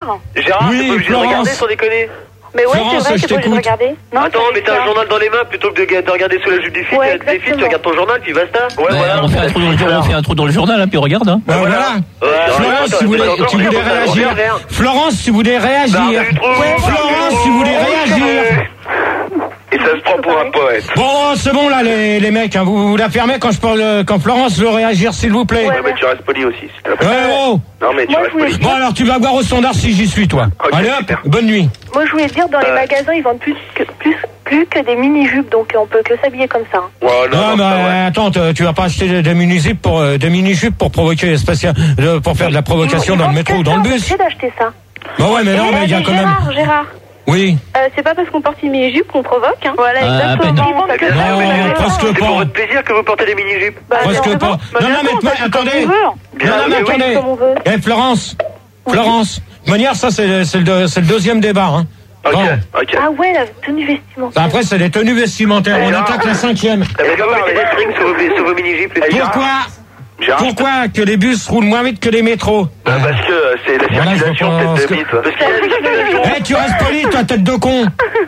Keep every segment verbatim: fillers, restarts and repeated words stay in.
Gérard Gérard, Oui, t'es pas obligé Florence. de regarder sans déconner. Mais ouais, Florence, c'est vrai, je c'est pas obligé de t'écoute. regarder. Non, Attends, mais t'as un journal dans les mains plutôt que de, de regarder sous la jupe du fils. Ouais, des fils, tu exactement. regardes ton journal, puis basta. Ouais, Ouais, voilà. on, fait un trou dans le, journal, on fait un trou dans le journal, hein, puis on regarde. Hein. Ben voilà. Ouais, Florence, attends, tu voulais, attends, tu voulais attends, réagir. attends, attends. Florence, tu voulais réagir. Bah, du trou. Florence, tu voulais réagir. Et ça se prend pour un poète. Bon, c'est bon là, les, les mecs. Hein, vous, vous la fermez quand je parle, quand Florence veut réagir, s'il vous plaît. Ouais, mais tu restes poli aussi. s'il te plaît. Ouais, oh. Non, mais tu Moi, restes je voulais- poli. Bon alors, tu vas voir au standard si j'y suis, toi. Ok, Allez hop, super. bonne nuit. Moi, je voulais dire, dans les magasins, ils vendent plus que, plus, plus que des mini-jupes, donc on peut que s'habiller comme ça. Ouais, non, Non, non, mais ça, ouais. attends, t- tu vas pas acheter des, des mini-jupes pour, euh, des mini-jupes pour provoquer spécial, euh, pour faire de la provocation Ils dans le vendent métro que ou dans ça, le on est bus. obligé d'acheter ça. Bah ouais, mais non, Et mais il y a mais quand même. Gérard, Gérard, Oui. euh, c'est pas parce qu'on porte une mini-jupe qu'on provoque, hein. Voilà, Ah, à peine. exactement. Ils vendent que ça, Non, on est presque C'est pour pas. votre plaisir que vous portez des mini-jupes. Bah, Presque non, pas. bah, Non, non, bien mais sûr, toi, on fait attendez. comme on veut. Non, non, mais Oui, attendez. comme on veut. Eh, Florence. Florence. De toute manière, ça, c'est, c'est, le, deux- c'est le deuxième débat, hein. Ok, Bon. ok. Ah ouais, la tenue vestimentaire. Après, c'est les tenues vestimentaires. On attaque la cinquième. T'avais pas mettez des strings sur vos, sur vos mini-jupes, les gars. Pourquoi, Gérard, pourquoi que les bus roulent moins vite que les métros? bah, parce que euh, c'est la Voilà, je circulation, pense tête de que- bite. Parce qu'il y a la circulation. Eh, tu restes poli, toi, tête de con.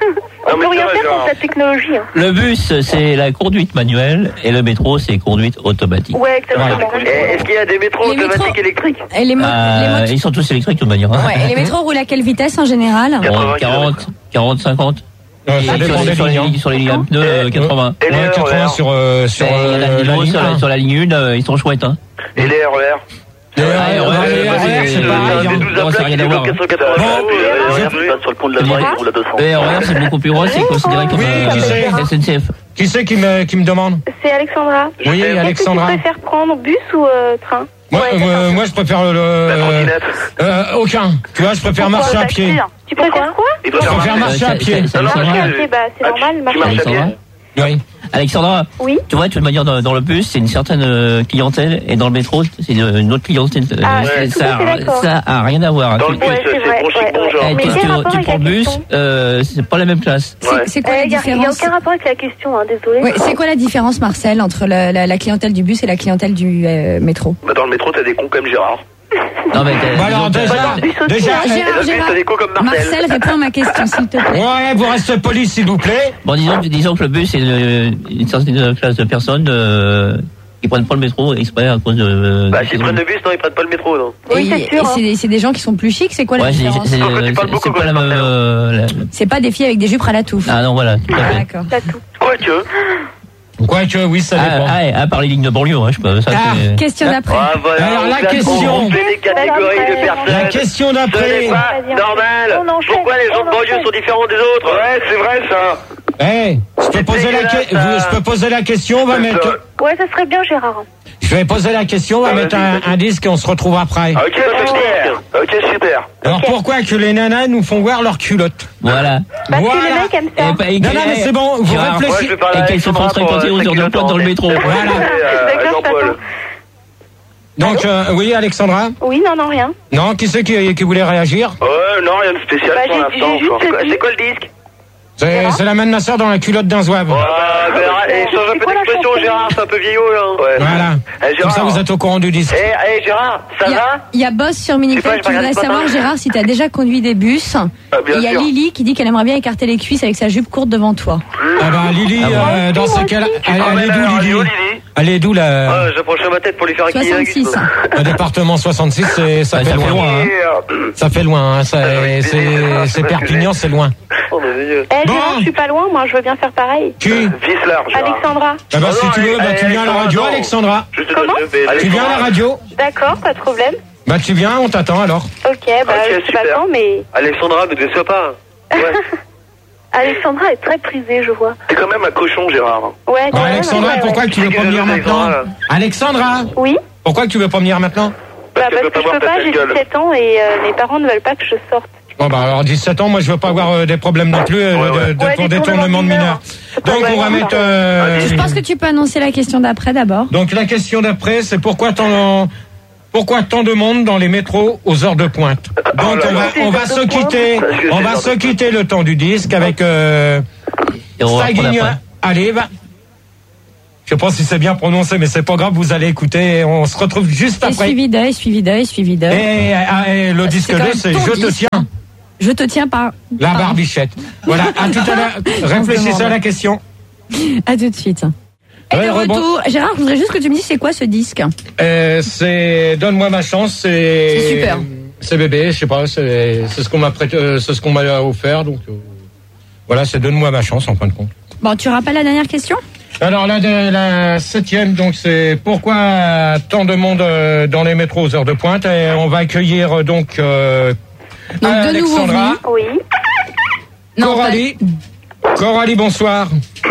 On mais peut rien ça va, faire Gérard. contre la technologie. Hein. Le bus, c'est la conduite manuelle et le métro, c'est conduite automatique. Ouais, exactement. Eh, Est-ce qu'il y a des métros Les automatiques métros. électriques? Et les, mo- Euh, les motos- ils sont tous électriques de toute manière. Hein. ouais, et les métros roulent à quelle vitesse en général? Bon, quatre-vingts quarante, quarante, cinquante. Euh, Et ça sur, dépend les, des sur, lignes. les, hein. sur les lignes à pneus, euh, quatre-vingts. Et les Ouais, quatre-vingts R E R? sur, euh, sur Et il y en a euh, des la gros ligne sur, la, un. sur la ligne un, ils sont chouettes. Hein. Et les R E R? Les Ouais, R E R, ouais, les ouais, R E R, ouais, c'est ouais, pareil. Des hein. douze Non, à ça plat n'a rien qui à voir. développent quatre cent quatre-vingts. Bon, Euh, je- sur le pont de la Vraie, il roule à deux cents. Le R E R, c'est beaucoup plus gros, c'est considéré comme Oui, euh, qui c'est S N C F. Qui c'est qui me, qui me demande? C'est Alexandra. Oui, Qu'est-ce Alexandra. que tu préfères prendre, bus ou euh, train? Moi, Ouais, euh, d'accord. moi, je préfère le. La trottinette. Euh, aucun. Tu vois, je préfère Pourquoi marcher à taxi, pied. hein. Tu préfères quoi? Il Je préfère marcher à Euh, pied. c'est- c'est- Non, non, Alexandra. Ok, ok, bah c'est Ah, normal, tu- marcher tu à marches à pied. pied? Alexandra. Oui. Alexandra, Oui. tu vois, de toute manière, dans, dans le bus, c'est une certaine euh, clientèle, et dans le métro, c'est une, une autre clientèle. Euh, Ah, c'est- je suis tout à ça, fait d'accord. ça a rien à voir. Dans Tu- le bus, Ouais, c'est c'est vrai, bon chic, ouais, bon ouais. genre. eh, Mais tu, quel tu- rapport tu avec prends le la bus, question euh, c'est pas la même classe. C'est- Ouais. C'est quoi Il la n'y a, différence? aucun rapport avec la question, hein, désolé. Oui, c'est quoi la différence, Marcel, entre la, la, la clientèle du bus et la clientèle du euh, métro? Bah, dans le métro, t'as des cons comme Gérard. Non, mais t'as- Bah alors, disons que- déjà, bus aussi, déjà, hein. eh, Gérard, Là, Gérard, t'as des cons comme Marcel. Marcel, réponds à ma question, s'il te plaît. ouais, vous restez poli, s'il vous plaît. Bon, disons, que- disons que le bus, c'est une, une certaine classe de personnes euh, qui prennent pas le métro exprès à cause de... Bah, de- s'ils prennent le bus, non, ils prennent pas le métro, non. Oui, Et- c'est sûr, et hein. c'est des, c'est des gens qui sont plus chics, c'est quoi la Ouais, c'est différence? c'est- Pourquoi tu c'est- parles c'est beaucoup pas la comme même... Marcel, euh, la- C'est pas des filles avec des jupes à la touffe. Ah non, voilà, tout à Ah, fait. d'accord. T'as tout. Quoique. Quoique, oui, ça Ah, dépend. ah, et à part les lignes de banlieue, hein, je peux... Ça, Ah. c'est- Question d'après. Ah, voilà. Alors, la on classe- question. On fait des catégories de La personnes. question Ce d'après. n'est pas Vas-y, normal. on enchaîne, Pourquoi les gens on de banlieue enchaîne. sont différents des autres? Ouais, c'est vrai, ça. Eh, je peux poser la, que- dégueulasse, je peux poser la question, on va C'est mettre, ça. Ouais, ça serait bien, Gérard. je vais poser la question, on va Ah, mettre vas-y, un, vas-y. un disque et on se retrouve après. Ok, super. Ok, super. Alors Ok. pourquoi que les nanas nous font voir leurs culottes? Voilà. Parce Voilà. que les mecs aiment ça. Et, et- Non, non, mais c'est bon, vous Gérard, réfléchissez. Ouais, je vais parler Et à qu'elles se font Alexandra pour, fréquenter euh, aux heures de sa pointe dans le métro. Voilà. Euh, D'accord, Jean-Paul. j'attends. Donc, euh, oui, Alexandra? Oui, non, non, rien. Non, qui c'est qui, qui voulait réagir? Ouais, non, rien de spécial Bah, pour j'ai- l'instant. j'ai juste encore. le- C'est quoi le disque? C'est c'est la main de ma soeur dans la culotte d'un zouave. Ah, ben, et change un C'est peu quoi la d'expression, chanson Gérard, c'est un peu vieillot, là. Ouais. Voilà. Eh, Comme Gérard. ça, vous êtes au courant du disque. Eh, eh, Gérard, ça Il y, va? a, il y a Boss sur Je sais pas, Minitel j'ai qui pas regardé voudrait ce matin. savoir, Gérard, si t'as déjà conduit des bus. Ah, bien Et il y a sûr. Lily qui dit qu'elle aimerait bien écarter les cuisses avec sa jupe courte devant toi. Ah bah, Lily, Ah bon. euh, dans ce cas-là, elle, elle est Emmène à la d'où, radio, Lily? Lily. Elle est d'où, la, Ah, j'approcherai ma tête pour lui faire un soixante-six. le département soixante-six, c'est, ça Ouais, fait ça fait loin. loin, hein. Et, euh, Ça fait loin, hein, ça, oui, c'est, Lily, c'est, c'est c'est pas ce que Perpignan, c'est loin. Oh, mon Dieu. Eh, Bon. Gérard, je suis pas loin, moi, je veux bien faire pareil. Qui? Vis large. Gérard. Alexandra. Ah bah, Oh si non, tu veux, bah, allez, tu viens à la Alexandra, radio, non. Alexandra. Je te Comment donne le bel. Tu viens à la radio? D'accord, pas de problème. Bah, tu viens, on t'attend alors. Ok, bah, Ok, je sais pas super. quand, mais Alexandra, ne déçois pas. Ouais. Alexandra est très prisée, je vois. T'es quand même un cochon, Gérard. Ouais, quand Bon, même, Alexandra, ouais, ouais. pourquoi que tu veux pas venir maintenant? Alexandra. Alexandra, Oui, pourquoi que tu veux pas venir maintenant? bah, qu'elle parce veut que pas je voir peux ta pas, belle j'ai gueule. dix-sept ans et euh, mes parents ne veulent pas que je sorte. Bon bah alors dix-sept ans, moi je veux pas avoir euh, des problèmes non plus euh, Ouais, de, ouais. de- Ouais, pour détournement détournement de de mineurs. mineurs. C'est pas Donc on va mal, mettre. ça. euh, Je pense que tu peux annoncer la question d'après d'abord. Donc la question d'après, c'est pourquoi tant pourquoi tant de monde dans les métros aux heures de pointe. Donc là on va là. on va se quitter, Parce que on c'est va l'heure se de quitter le temps du disque avec euh, Et on va reprendre Saguigne. après. Allez va. Je sais pas si c'est bien prononcé, mais c'est pas grave, vous allez écouter. On se retrouve juste Et après. suivi de, et suivi de, et suivi de. Et, et, et le disque C'est quand deux, même c'est ton Je te disque. tiens. Je te tiens par. La par- barbichette. Voilà, à tout à l'heure. Réfléchissez à la question. À tout de suite. Et Ouais, de rebond. retour, Gérard, je voudrais juste que tu me dises c'est quoi ce disque. Euh, c'est Donne-moi ma chance, c'est. C'est super. C'est bébé, je sais pas, c'est c'est ce qu'on m'a prêté, euh, c'est ce qu'on m'a offert, donc euh, voilà, c'est Donne-moi ma chance en fin de compte. Bon, tu rappelles la dernière question? Alors la, la septième, donc c'est pourquoi tant de monde euh, dans les métros aux heures de pointe, et on va accueillir euh, donc, euh, Donc, de nouveau Alexandra, Oui. Non, Coralie, Coralie, bonsoir.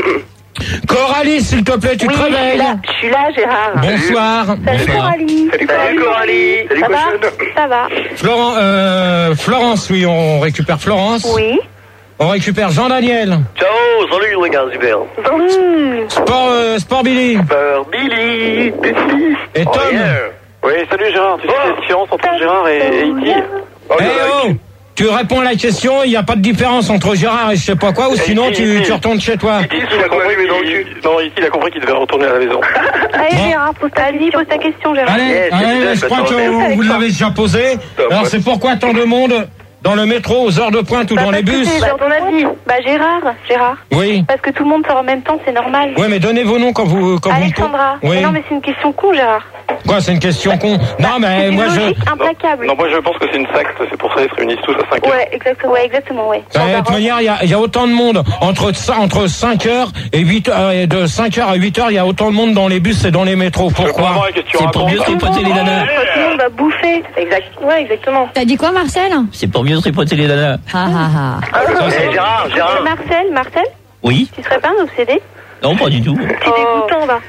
Coralie, s'il te plaît, tu Oui, te je suis réveilles. là, je suis là, Gérard. Bonsoir. Salut Coralie. Salut, Salut Coralie. Salut, Ça va cochonne. Ça va. Florent, euh, Florence, oui, on récupère Florence. Oui. On récupère Jean-Daniel. Ciao, salut les gars, super. Salut. Sport, euh, Sport Billy. Euh, Billy. Billy. Et Tom. Oh, yeah. Oui, salut Gérard. Tu sais Oh. la différence entre Gérard et et E T? Oh, Eh le oh, mec. tu réponds à la question, il n'y a pas de différence entre Gérard et je sais pas quoi, ou sinon tu, tu retournes chez toi. E T, il a compris, mais dans le cul. Non, E T, il a compris qu'il devait retourner à la maison. Allez, Bon. Gérard, pose ta, Allez, pose ta question, Gérard. Allez, Yes, allez, yes, je crois yes, que yes, vous, vous l'avez déjà posé. Alors c'est pourquoi tant de monde dans le métro aux heures de pointe ou Bah, dans les parce que bus? c'est l'heure de ton avis. Bah, Gérard, Gérard. Oui. Parce que tout le monde sort en même temps, c'est normal. Ouais, mais donnez vos noms quand vous quand Alexandra. vous. Oui. Mais non, mais c'est une question con, Gérard. Quoi, c'est une question con. Non, mais C'est moi une je. logique implacable. Non, moi je pense que c'est une secte, c'est pour ça qu'ils se réunissent tous à cinq heures. Ouais, exactement. Ouais, exactement, ouais. De toute manière, il y a, il y a autant de monde entre entre cinq heures et huit heures, et de cinq heures à huit heures, il y a autant de monde dans les bus et dans les métros. Je comprends Pourquoi? la question. C'est pour raconte. mieux tripoter les nanas. Tout le monde va bouffer. Exact. Ouais, exactement. T'as dit quoi, Marcel? C'est pour mieux tripoter les nanas. Ah ah ah. Eh, Gérard, Et Gérard. Marcel, Marcel, Oui. tu serais pas un obsédé? Non, pas du tout. C'est dégoûtant, là.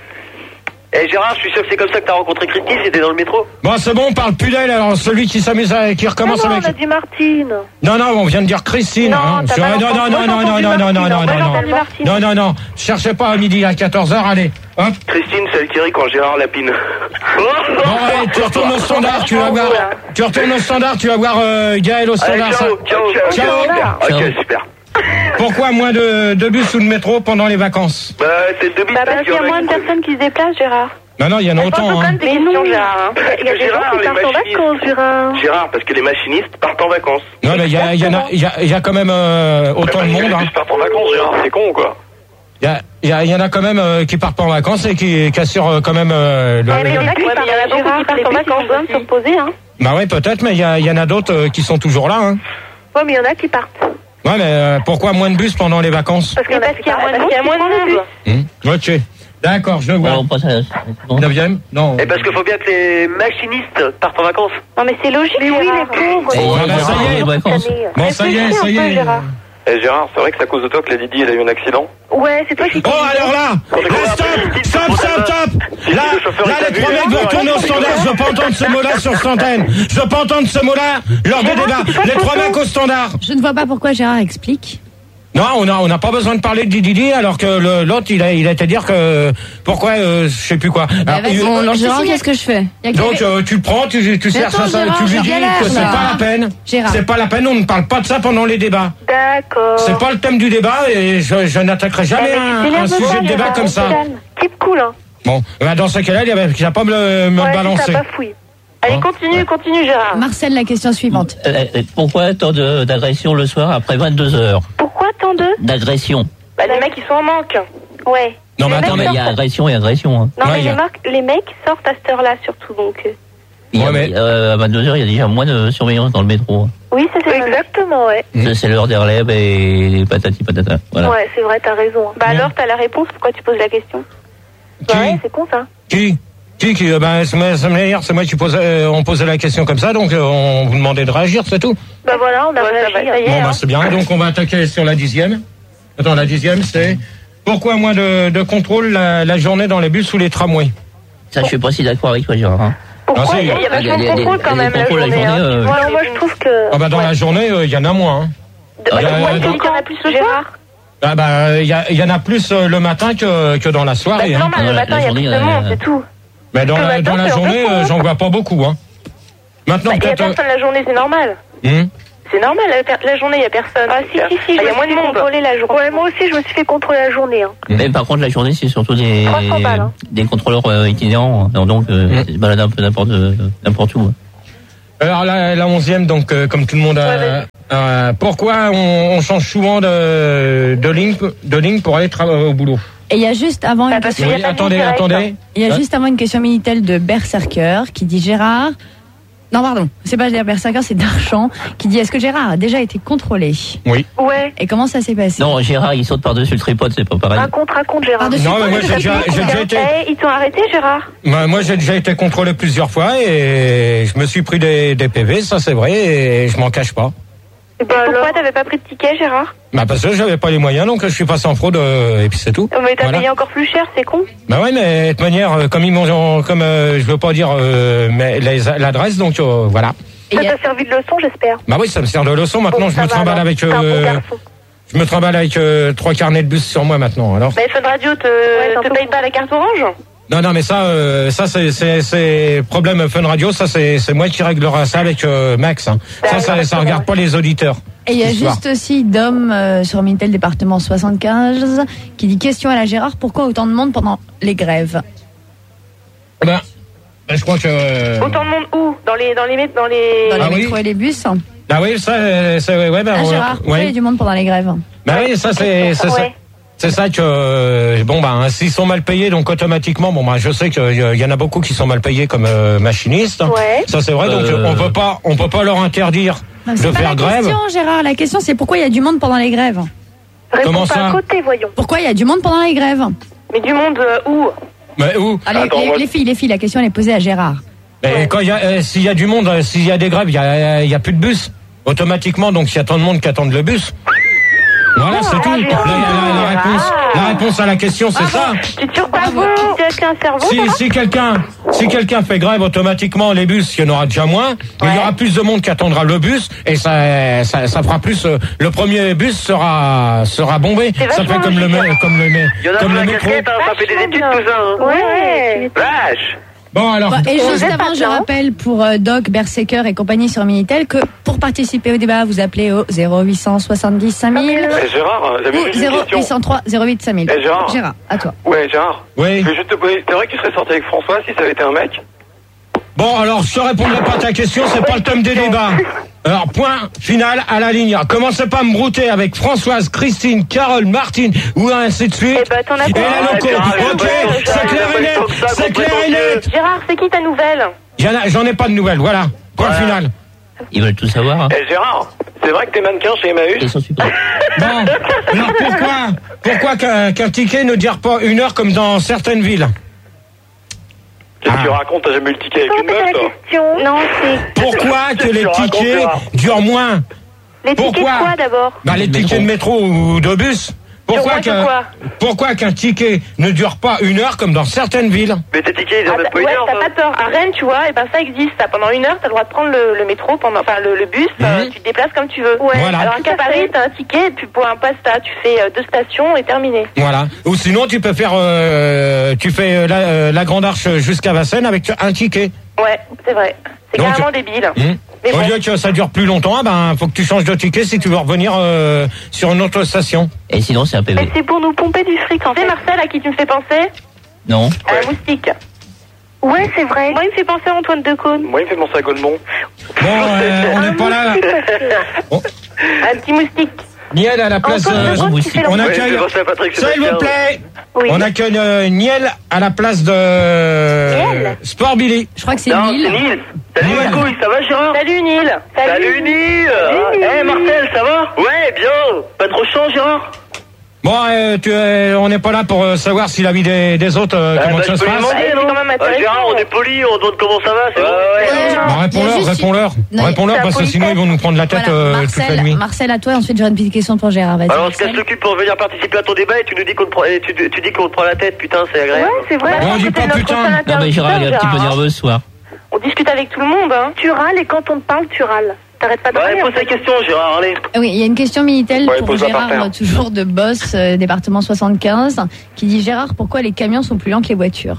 Eh, Gérard, je suis sûr que c'est comme ça que t'as rencontré Christy, c'était dans le métro. Bon, c'est bon, on parle plus d'elle. Alors celui qui s'amuse, à, qui recommence non, non, avec. on a dit Martine. Non, non, on vient de dire Christine. Non, hein. t'as Je- mal non, non, entendu. non, Moi, non, j'ai non, entendu non, non, non, Martine. non, Moi, j'ai non, entendu Martine. non, non, non. Cherchez pas à midi à quatorze heures. Allez, hop. Christine, celle qui rit quand Gérard lapine. Bon, allez, tu retournes au standard. Tu vas voir. Tu retournes au standard. Tu vas voir euh, Gaël au Allez, standard. ciao, ça- ciao, Ciao. ciao. Ciao. Ok, super. Pourquoi moins de, de bus ou de métro pendant les vacances? Bah, c'est deux bits Bah, parce parce qu'il y a qu'il y en moins de qui- personnes qui se déplacent, Gérard. Non, non, il y en a autant. Hein. Mais non, Gérard. Il y a des gens Gérard, qui les partent en machinistes. vacances, Gérard. Gérard, parce que les machinistes partent en vacances. Non, mais il y, a- il y en a, il y, a, il y a quand même euh, autant de Parce que monde. les Hein. bus partent en vacances, Gérard, c'est con quoi. Il y, a, il y, a, il y en a quand même euh, qui partent pas en vacances et qui, qui assurent euh, quand même euh, le. Ouais, mais il y en a qui partent qui partent en vacances, hein, se reposer, hein. Bah ouais, peut-être, mais il y, a, il y en a d'autres euh, qui sont toujours là. Hein. Ouais, mais il y en a qui partent. Ouais, mais euh, pourquoi moins de bus pendant les vacances? Parce qu'il y a moins de monde. Il y a moins de monde. Hum, Ok. D'accord, je Bon, vois. on passe à la... non. Neuvième? Non. Eh, parce qu'il faut bien que les machinistes partent en vacances. Non, mais c'est logique, mais oui, les pauvres. Oh, bah, ça y est. les vacances. Bon, ça y est, ça y est. Eh Gérard, c'est vrai que c'est à cause de toi que la Didi elle a eu un accident. Ouais, c'est toi qui... Oh, alors là, là, stop, stop, stop, stop. Là, là, les trois mecs vont retourner au standard. Je veux pas entendre ce mot-là sur cette antenne. Je veux pas entendre ce mot-là lors des débats. Les trois mecs au standard. Je ne vois pas pourquoi Gérard explique. Non, on a on n'a pas besoin de parler de Didi alors que le- l'autre il a il a été dire que pourquoi euh, je sais plus quoi. Bah, Alors, vas-y, il- on lance Gérard, ici. qu'est-ce que je fais? Il y a donc que- euh, tu le prends, tu tu sers attends, ça, ça, Gérard, tu lui je dis galère, que c'est là. pas la peine. Gérard. C'est pas la peine, on ne parle pas de ça pendant les débats. D'accord. C'est pas le thème du débat et je, je n'attaquerai jamais un, un sujet de débat comme ça. Keep cool, hein. Bon, bah dans ce cas-là, il n'y a pas à me le, me le Ouais, balancer. si t'as pas fouille. Allez, Hein continue, continue, Gérard. Marcel, la question suivante. Euh, euh, Pourquoi tant de- d'agressions le soir après vingt-deux heures? Pourquoi tant de... D'agressions. Bah, les mecs, ils sont en manque. Ouais. Non, mais Les attends, mecs Non, mais il y a sortent- agression et agression. Hein. Non, Ouais, mais il y les, a- marques- les mecs sortent à cette heure-là, surtout, donc... euh. Il y a, Ouais, mais- euh, à vingt-deux heures, il y a déjà moins de surveillance dans le métro. Oui, ça c'est exactement, ouais. Mmh. Ça, c'est l'heure des relèves et patati patata. Voilà. Ouais, c'est vrai, t'as raison. Bah Mmh. alors, t'as la réponse, pourquoi tu poses la question? Bah Qui ouais, c'est con, ça. Qui Qui, qui euh, ben, c'est moi, c'est moi, hier, c'est moi qui posais, euh, on posait la question comme ça, donc euh, on vous demandait de réagir, c'est tout. Bah voilà, on a réagi. Ça y est, Bon, hein. bah c'est bien, donc on va attaquer sur la dixième. Attends, la dixième, c'est pourquoi moins de, de contrôle la, la journée dans les bus ou les tramways? Ça, je suis pas si d'accord avec toi, Gérard. Hein. Pourquoi? Ah, si. Il y a vachement Il y a de des- contrôle quand des même la contrôles la journée. journée, euh, hein. Ouais, moi je trouve que... Ah bah dans Ouais. la journée, il y en a moins. Hein. De- Ah, Moi, euh, je dis qu'il y en a plus le soir. Ah bah il y, a- il y en a plus euh, le matin que, que dans la Bah, soirée. c'est Hein. normal, Dans le la- matin, la il y a journée, plus de euh, monde, c'est tout. Mais dans Le la, matin, dans la c'est journée, encore euh, moins. j'en vois pas beaucoup. Hein. Maintenant Bah, il y a peut-être. personne la journée, c'est normal. euh, hum. C'est normal, la, la journée, il n'y a personne. Ah, si, si, si, il y a moins de monde. La journée. Ouais, moi aussi, je me suis fait contrôler la journée. Hein. Mais par contre, la journée, c'est surtout des, balles, hein. des contrôleurs euh, itinérants. Donc, euh, mmh. ils se baladent un peu n'importe, euh, n'importe où. Alors, la, la onzième, donc, euh, comme tout le monde a. Ouais, euh, pourquoi on, on change souvent de, de, ligne, de ligne pour aller travailler au boulot? Et il y a juste avant une ah, question. Oui, attendez, attendez. Il y a juste avant une question Minitel de Berserker qui dit Gérard. Non, pardon, c'est pas Berserker, c'est Darchamp qui dit est-ce que Gérard a déjà été contrôlé? Oui. Ouais. Et comment ça s'est passé? Non, Gérard, il saute par-dessus le tripode, c'est pas pareil. Raconte, raconte, Gérard. Non, mais moi, j'ai déjà, j'ai déjà été. Eh, ils t'ont arrêté, Gérard? Bah, moi, j'ai déjà été contrôlé plusieurs fois et je me suis pris des, des P V, ça c'est vrai, et je m'en cache pas. Et bah, pourquoi alors... t'avais pas pris de ticket, Gérard? Bah parce que j'avais pas les moyens, donc je suis passé en fraude euh, et puis c'est tout. Oh, mais t'as voilà. payé encore plus cher, c'est con. Bah ouais, mais de toute manière, comme ils m'ont, comme euh, je veux pas dire euh, mais les, l'adresse, donc euh, voilà. Et ça t'a a... servi de leçon, j'espère. Bah oui, ça me sert de leçon. Maintenant, bon, je me trimballe alors. avec. Euh, bon je me trimballe avec euh, trois carnets de bus sur moi maintenant. Alors. Mais Fun Radio te, ouais, te paye pas la carte Orange? Non, non, mais ça, euh, ça c'est, c'est, c'est problème Fun Radio. Ça, c'est, c'est moi qui réglera ça avec euh, Max. Hein. Ça, ça, ça, ça regarde pas les auditeurs. Et il y a juste aussi Dom euh, sur Minitel département soixante-quinze qui dit question à la Gérard, pourquoi autant de monde pendant les grèves? Ben, ben je crois que. Euh... Autant de monde où? Dans les, dans les, dans les. Dans les ah, métros oui. et les bus. Ah oui, ça, c'est ouais, ben. Ah, Gérard, pourquoi ouais. il y a du monde pendant les grèves? Ben oui, ça c'est, c'est, ouais. ça. C'est ça que bon bah s'ils sont mal payés, donc automatiquement bon bah je sais qu'il y en a beaucoup qui sont mal payés comme euh, machinistes. Ouais. Ça c'est vrai, donc euh... on peut pas on peut pas leur interdire non, de faire grève. C'est pas la question, Gérard. La question c'est pourquoi il y a du monde pendant les grèves. Réponds Comment pas ça à côté, voyons. Pourquoi il y a du monde pendant les grèves? Mais du monde euh, où? Mais où? Allez, Attends, les, moi... les filles, les filles, la question elle est posée à Gérard. Mais ouais. quand il y a euh, s'il y a du monde, euh, s'il y a des grèves, il y a il y a plus de bus. Automatiquement, donc il y a tant de monde qui attendent le bus. Voilà, c'est ah, tout. La, la, la, réponse, la réponse à la question, c'est ah, ça. Tu tires pas vous avec un cerveau. Si, si quelqu'un, si quelqu'un fait grève, automatiquement les bus, il y en aura déjà moins. Ouais. Il y aura plus de monde qui attendra le bus et ça, ça, ça fera plus. Euh, le premier bus sera, sera bombé. Ça fait comme le, comme le, comme le métro. Ça fait des études tout ça. Hein. Ouais. Vache. Bon alors. Bon, et juste avant, je rappelle pour euh, Doc, Berserker et compagnie sur Minitel que pour participer au débat, vous appelez au zéro huit cent soixante-dix cinq mille. Eh Gérard, j'avais juste une zéro question. huit cent trois zéro huit cinq mille. Eh Gérard. Gérard, à toi. Ouais Gérard. Oui. Je vais juste te poser. C'est vrai que tu serais sorti avec François si ça avait été un mec? Bon alors je te répondrai pas à ta question, c'est pas le thème des débats. Alors point final à la ligne. Commencez pas à me brouter avec Françoise, Christine, Carole, Martine ou ainsi de suite. Eh ben t'en as et la loco. Ok, c'est clair et net. C'est clair et net. Gérard, c'est qui ta nouvelle? J'en ai pas de nouvelles, voilà. Point ouais. final. Ils veulent tout savoir. Hein. Eh Gérard, c'est vrai que t'es mannequin chez Emmaüs? Ils sont super. Bon, alors pourquoi Pourquoi qu'un, qu'un ticket ne dure pas une heure comme dans certaines villes? Qu'est-ce que tu racontes? T'as jamais eu le ticket avec une meuf, toi? Non, c'est... Pourquoi que les tickets durent moins? Les tickets de quoi, d'abord? Bah, les tickets de métro ou de bus. Pourquoi qu'un, pourquoi qu'un ticket ne dure pas une heure comme dans certaines villes? Mais tes tickets, ils durent ah, même pas une ouais, heure. T'as pas tort. À Rennes, tu vois, et ben ça existe. Ça. Pendant une heure, t'as le droit de prendre le, le métro, pendant, enfin le, le bus. Mmh. Euh, tu te déplaces comme tu veux. Ouais. Voilà. Alors qu'à Paris, t'as un ticket, et puis pour un pasta, tu fais euh, deux stations et terminé. Voilà. Ou sinon, tu peux faire, euh, tu fais euh, la, euh, la Grande Arche jusqu'à Vincennes avec un ticket. Ouais, c'est vrai. C'est donc, carrément débile. Mmh. Mais au bon. lieu que ça dure plus longtemps, ben faut que tu changes de ticket si tu veux revenir euh, sur une autre station. Et sinon c'est un P V. Mais c'est pour nous pomper du fric en fait. C'est Marcel à qui tu me fais penser? Non. À ouais. Moustique. Ouais, c'est vrai. Moi il me fait penser à Antoine Decaune. Moi il me fait penser à Gaudemont. Bon, euh, on n'est pas là. Bon. Un petit moustique. Niel à la place. Euh, on accueille. Oui, S'il vous plaît. Oui. On accueille euh, Niel à la place de Niel. Sport Billy. Je crois que c'est non, Nil. C'est Nil. Salut ma couille, ça va Gérard? Salut Nil. Salut, Salut Nil. Eh hey, Marcel, ça va? Ouais, bien. Pas trop chiant Gérard? Bon, euh, tu, euh, on n'est pas là pour euh, savoir si la vie des, des autres, euh, bah, comment bah, ça se passe. Demander, non ah, Gérard, on est poli, on demande comment ça va, c'est ouais, bon ouais, ouais. Bah, réponds-leur, réponds-leur. Non, réponds-leur parce que sinon ils vont nous prendre la tête voilà, euh, Marcel, toute la nuit. Marcel, à toi, ensuite j'aurai une petite question pour Gérard. Vas-y, alors on se casse le cul pour venir participer à ton débat et tu nous dis qu'on te prend, et tu, tu dis qu'on te prend la tête, putain, c'est agréable. Ouais, c'est vrai. On dit pas putain. Non mais Gérard, il est un petit peu nerveux ce soir. On discute avec tout le monde, hein. Tu râles et quand on te parle, tu râles. T'arrêtes pas de râler. Ouais, pose ta question, Gérard, allez. Oui, il y a une question Minitel ouais, pour Gérard, toujours de Boss, euh, département soixante-quinze, qui dit Gérard, pourquoi les camions sont plus lents que les voitures?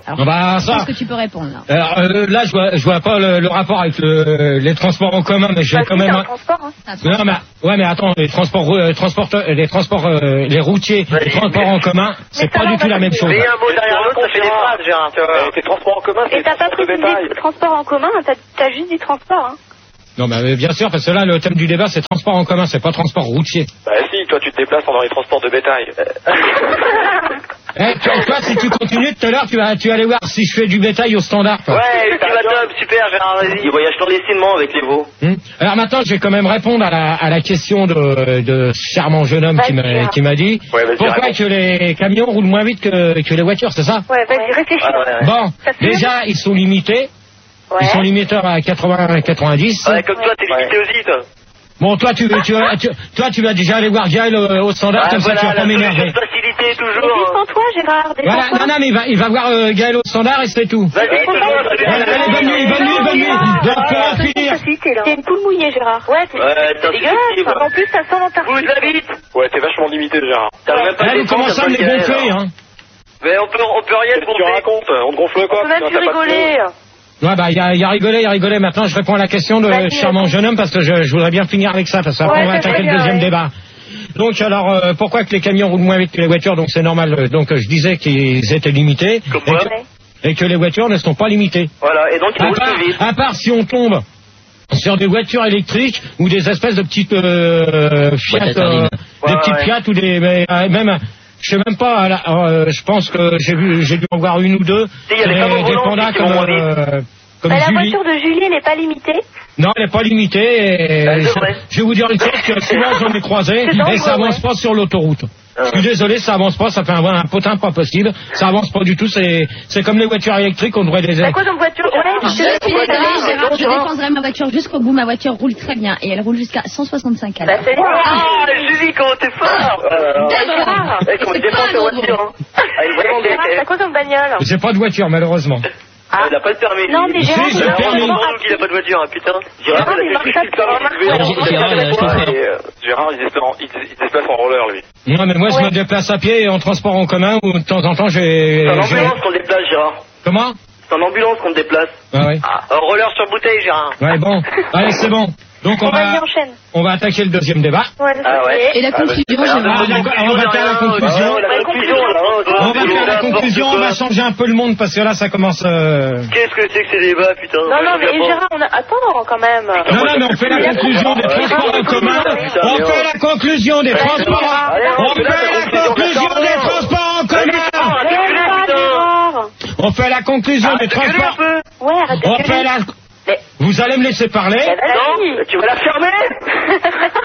Alors, bah, je ça. pense que tu peux répondre là. Alors euh, là, je vois, je vois pas le, le rapport avec le, les transports en commun, mais j'ai Bah, quand si, même. c'est un un- transport, hein. Ah, Non, mais ouais, mais attends, les transports, euh, transporteurs, les transports, euh, les routiers, les transports en commun, c'est ça pas va, du on tout va la même passer. chose. Mais un mot derrière l'autre, ça fait des phrases, Gérard. Euh, Tes transports en commun, c'est Et t'as pas transport de précisé bétail. transport en commun, t'as t'as juste dit transport, hein. Non, mais euh, bien sûr, parce que là, le thème du débat, c'est transport en commun, c'est pas transport routier. Bah si, toi tu te déplaces pendant les transports de bétail. Eh, toi, toi, si tu continues tout à l'heure, tu vas, tu vas aller voir si je fais du bétail au standard. Toi. Ouais, ultima top, super, Gérard, vas-y. Il voyage clandestinement avec les veaux. Hum. Alors maintenant, je vais quand même répondre à la, à la question de, de ce charmant jeune homme qui m'a, qui m'a dit Ouais, vas-y, pourquoi raconte. que les camions roulent moins vite que, que les voitures, c'est ça? Ouais, vas-y, réfléchis. Ouais, ouais, ouais. Bon, Ça fait déjà, ils sont limités. Ouais. Ils sont limiteurs à quatre-vingts quatre-vingt-dix. Ouais, comme toi, t'es limité aussi, toi. Bon, toi, tu, tu, vas- tu- toi, tu vas déjà aller voir Gaël au, au standard, Ah, comme ça, tu vas voilà, pas la m'énerver. solution de facilité, Mais toujours. défends-toi, Gérard, Voilà, défends-toi. non, non, mais il va, il va voir euh, Gaël au standard et c'est tout. Vas-y, toujours, Voilà, allez, bonne nuit, bonne nuit, bonne nuit. Donc, pour en finir, T'es une poule mouillée, Gérard. Ouais, c'est Ouais, c'est t'as dégueulasse. susceptible. En plus, ça sent dans ta Vous la bite. Ouais, t'es vachement limité, Gérard. T'as même pas là, de vous commencez à me les gonfler, hein. Mais on peut, on peut rien te Qu'est-ce que tu gonfler. racontes? On te gonfle quoi? On peut même Putain, plus t'as pas de rigoler. Ouais, bah, il y a, il y a rigolé, il y a rigolé. Maintenant, je réponds à la question de Vas-y, charmant jeune homme parce que je, je voudrais bien finir avec ça, parce qu'après, Ouais, on va c'est attaquer vrai, le deuxième ouais. débat. Donc, alors, euh, pourquoi que les camions roulent moins vite que les voitures? Donc, c'est normal. euh, Donc, je disais qu'ils étaient limités. Comme et, moi. que, et que les voitures ne sont pas limitées. Voilà, et donc il À roule part, plus vite. à part si on tombe sur des voitures électriques ou des espèces de petites euh, Fiat, Boîte à euh, sardines. des Ouais, petites ouais. Fiat ou des mais, euh, même je sais même pas à la- euh, je pense que j'ai vu j'ai dû en voir une ou deux Si, il y a des des, femmes au des volant pandas aussi qui comme vont moins euh, comme Bah, la Julie. voiture de Julie n'est pas limitée. Non, elle n'est pas limitée. Et Bah, c'est je, vrai. je vais vous dire une chose que souvent j'en ai croisé C'est dangereux, et ça avance ouais. pas sur l'autoroute. Ah Je suis désolé, ça avance pas, ça fait un, un potin pas possible. Ça avance pas du tout. C'est c'est comme les voitures électriques, on devrait les. T'as quoi comme voiture? Ouais, Je je suis sais désolée, pas. Gérard, je défendrai ma voiture jusqu'au bout. Ma voiture roule très bien et elle roule jusqu'à cent soixante-cinq à Bah, l'heure. c'est Ah, Julie, comment t'es fort. Gérard, Eh, comment il défend sa voiture, hein. Ah, il vraiment Gérard, t'as quoi comme bagnole? J'ai pas de voiture malheureusement. Ah, il a pas le permis. Non, mais Si, Gérard, j'ai il le a permis. vraiment Gérard, qu'il a pas de voiture, hein, putain. Gérard, Gérard, il il a marche fait pas le permis de du vélo. Gérard, Gérard, il a un chauffeur. Et, euh, Gérard, il se déplace en- il se- il se déplace en roller, lui. Non, mais moi je Ouais. me déplace à pied et en transport en commun ou de temps en temps j'ai. C'est en j'ai- ambulance qu'on déplace, Gérard. Comment? C'est en ambulance qu'on déplace. Ah ouais. En roller sur bouteille, Gérard. Ouais, bon. Allez, c'est bon. Donc on Bon, vas-y, va, enchaîne. on va attaquer le deuxième débat. Ouais, Ah ouais. Et la conclusion, Ah, Gérard. d'accord, on va faire la conclusion. Oh, la conclusion, là. oh, toi, On va tu faire la n'importe conclusion, on quoi. va changer un peu le monde parce que là ça commence. euh, Qu'est-ce que c'est que ces débats, putain? Non, non, mais Je sais pas. Gérard, on a... Attends, quand même. Non, non, mais on fait la conclusion des transports en commun. On fait la conclusion des transports. en- On fait la conclusion des transports en commun. On fait la conclusion des transports. Ouais, arrête de On gueuler. fait la. Mais- Vous allez me laisser parler. Non, tu vas la fermer.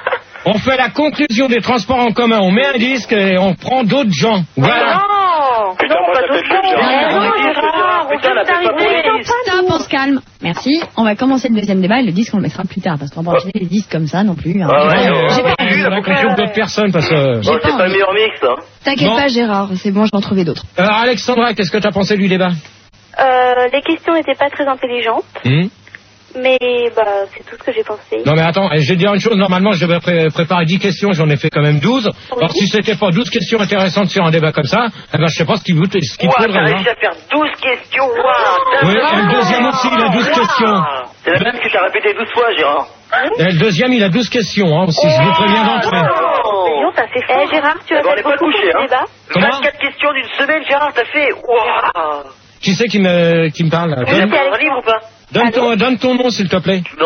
On fait la conclusion des transports en commun. On met un disque et on prend d'autres gens. Voilà. Non. Putain, moi, ça fait plus, Gérard. Mais non, Gérard, on Putain, vient la tête pas d'arriver. pour les Stop, on se calme. Merci. On va commencer le deuxième débat et le disque on le mettra plus tard parce qu'on va pas enchaîner les disques comme ça non plus. hein. Ah ouais, J'ai ouais, pas- j'ai ouais. pas- On va conclure d'autres personnes parce que. Oh, J'ai c'est pas pas le envie. meilleur mix, hein. T'inquiète Bon. pas Gérard, c'est bon, je vais en trouver d'autres. Alors Alexandra, qu'est-ce que tu as pensé du débat? Euh, les questions n'étaient pas très intelligentes, Hmm mais bah, c'est tout ce que j'ai pensé. Non mais attends, je vais te dire une chose, normalement je devais pré- préparer dix questions, j'en ai fait quand même douze. Alors si c'était pas douze questions intéressantes sur un débat comme ça, eh ben je sais pas ce qu'il vous- ce qu'il Ouah, faudrait. t'as hein. réussi à faire douze questions, waouh. Oui, et le deuxième aussi, il a douze questions. C'est la même que t'as répété douze fois, Gérard. Et le deuxième, il a douze questions hein, aussi, je vous préviens d'entrée. Disons, t'as fait fort. Eh, Gérard, tu as Eh ben, on fait est pas beaucoup couché, pour hein. ce débat. Comment vingt-quatre questions d'une semaine, Gérard, t'as fait. Waouh. Qui c'est qui me, qui me parle là? Tu Donne, as un livre ou pas? donne ton, donne ton nom s'il te plaît. Non.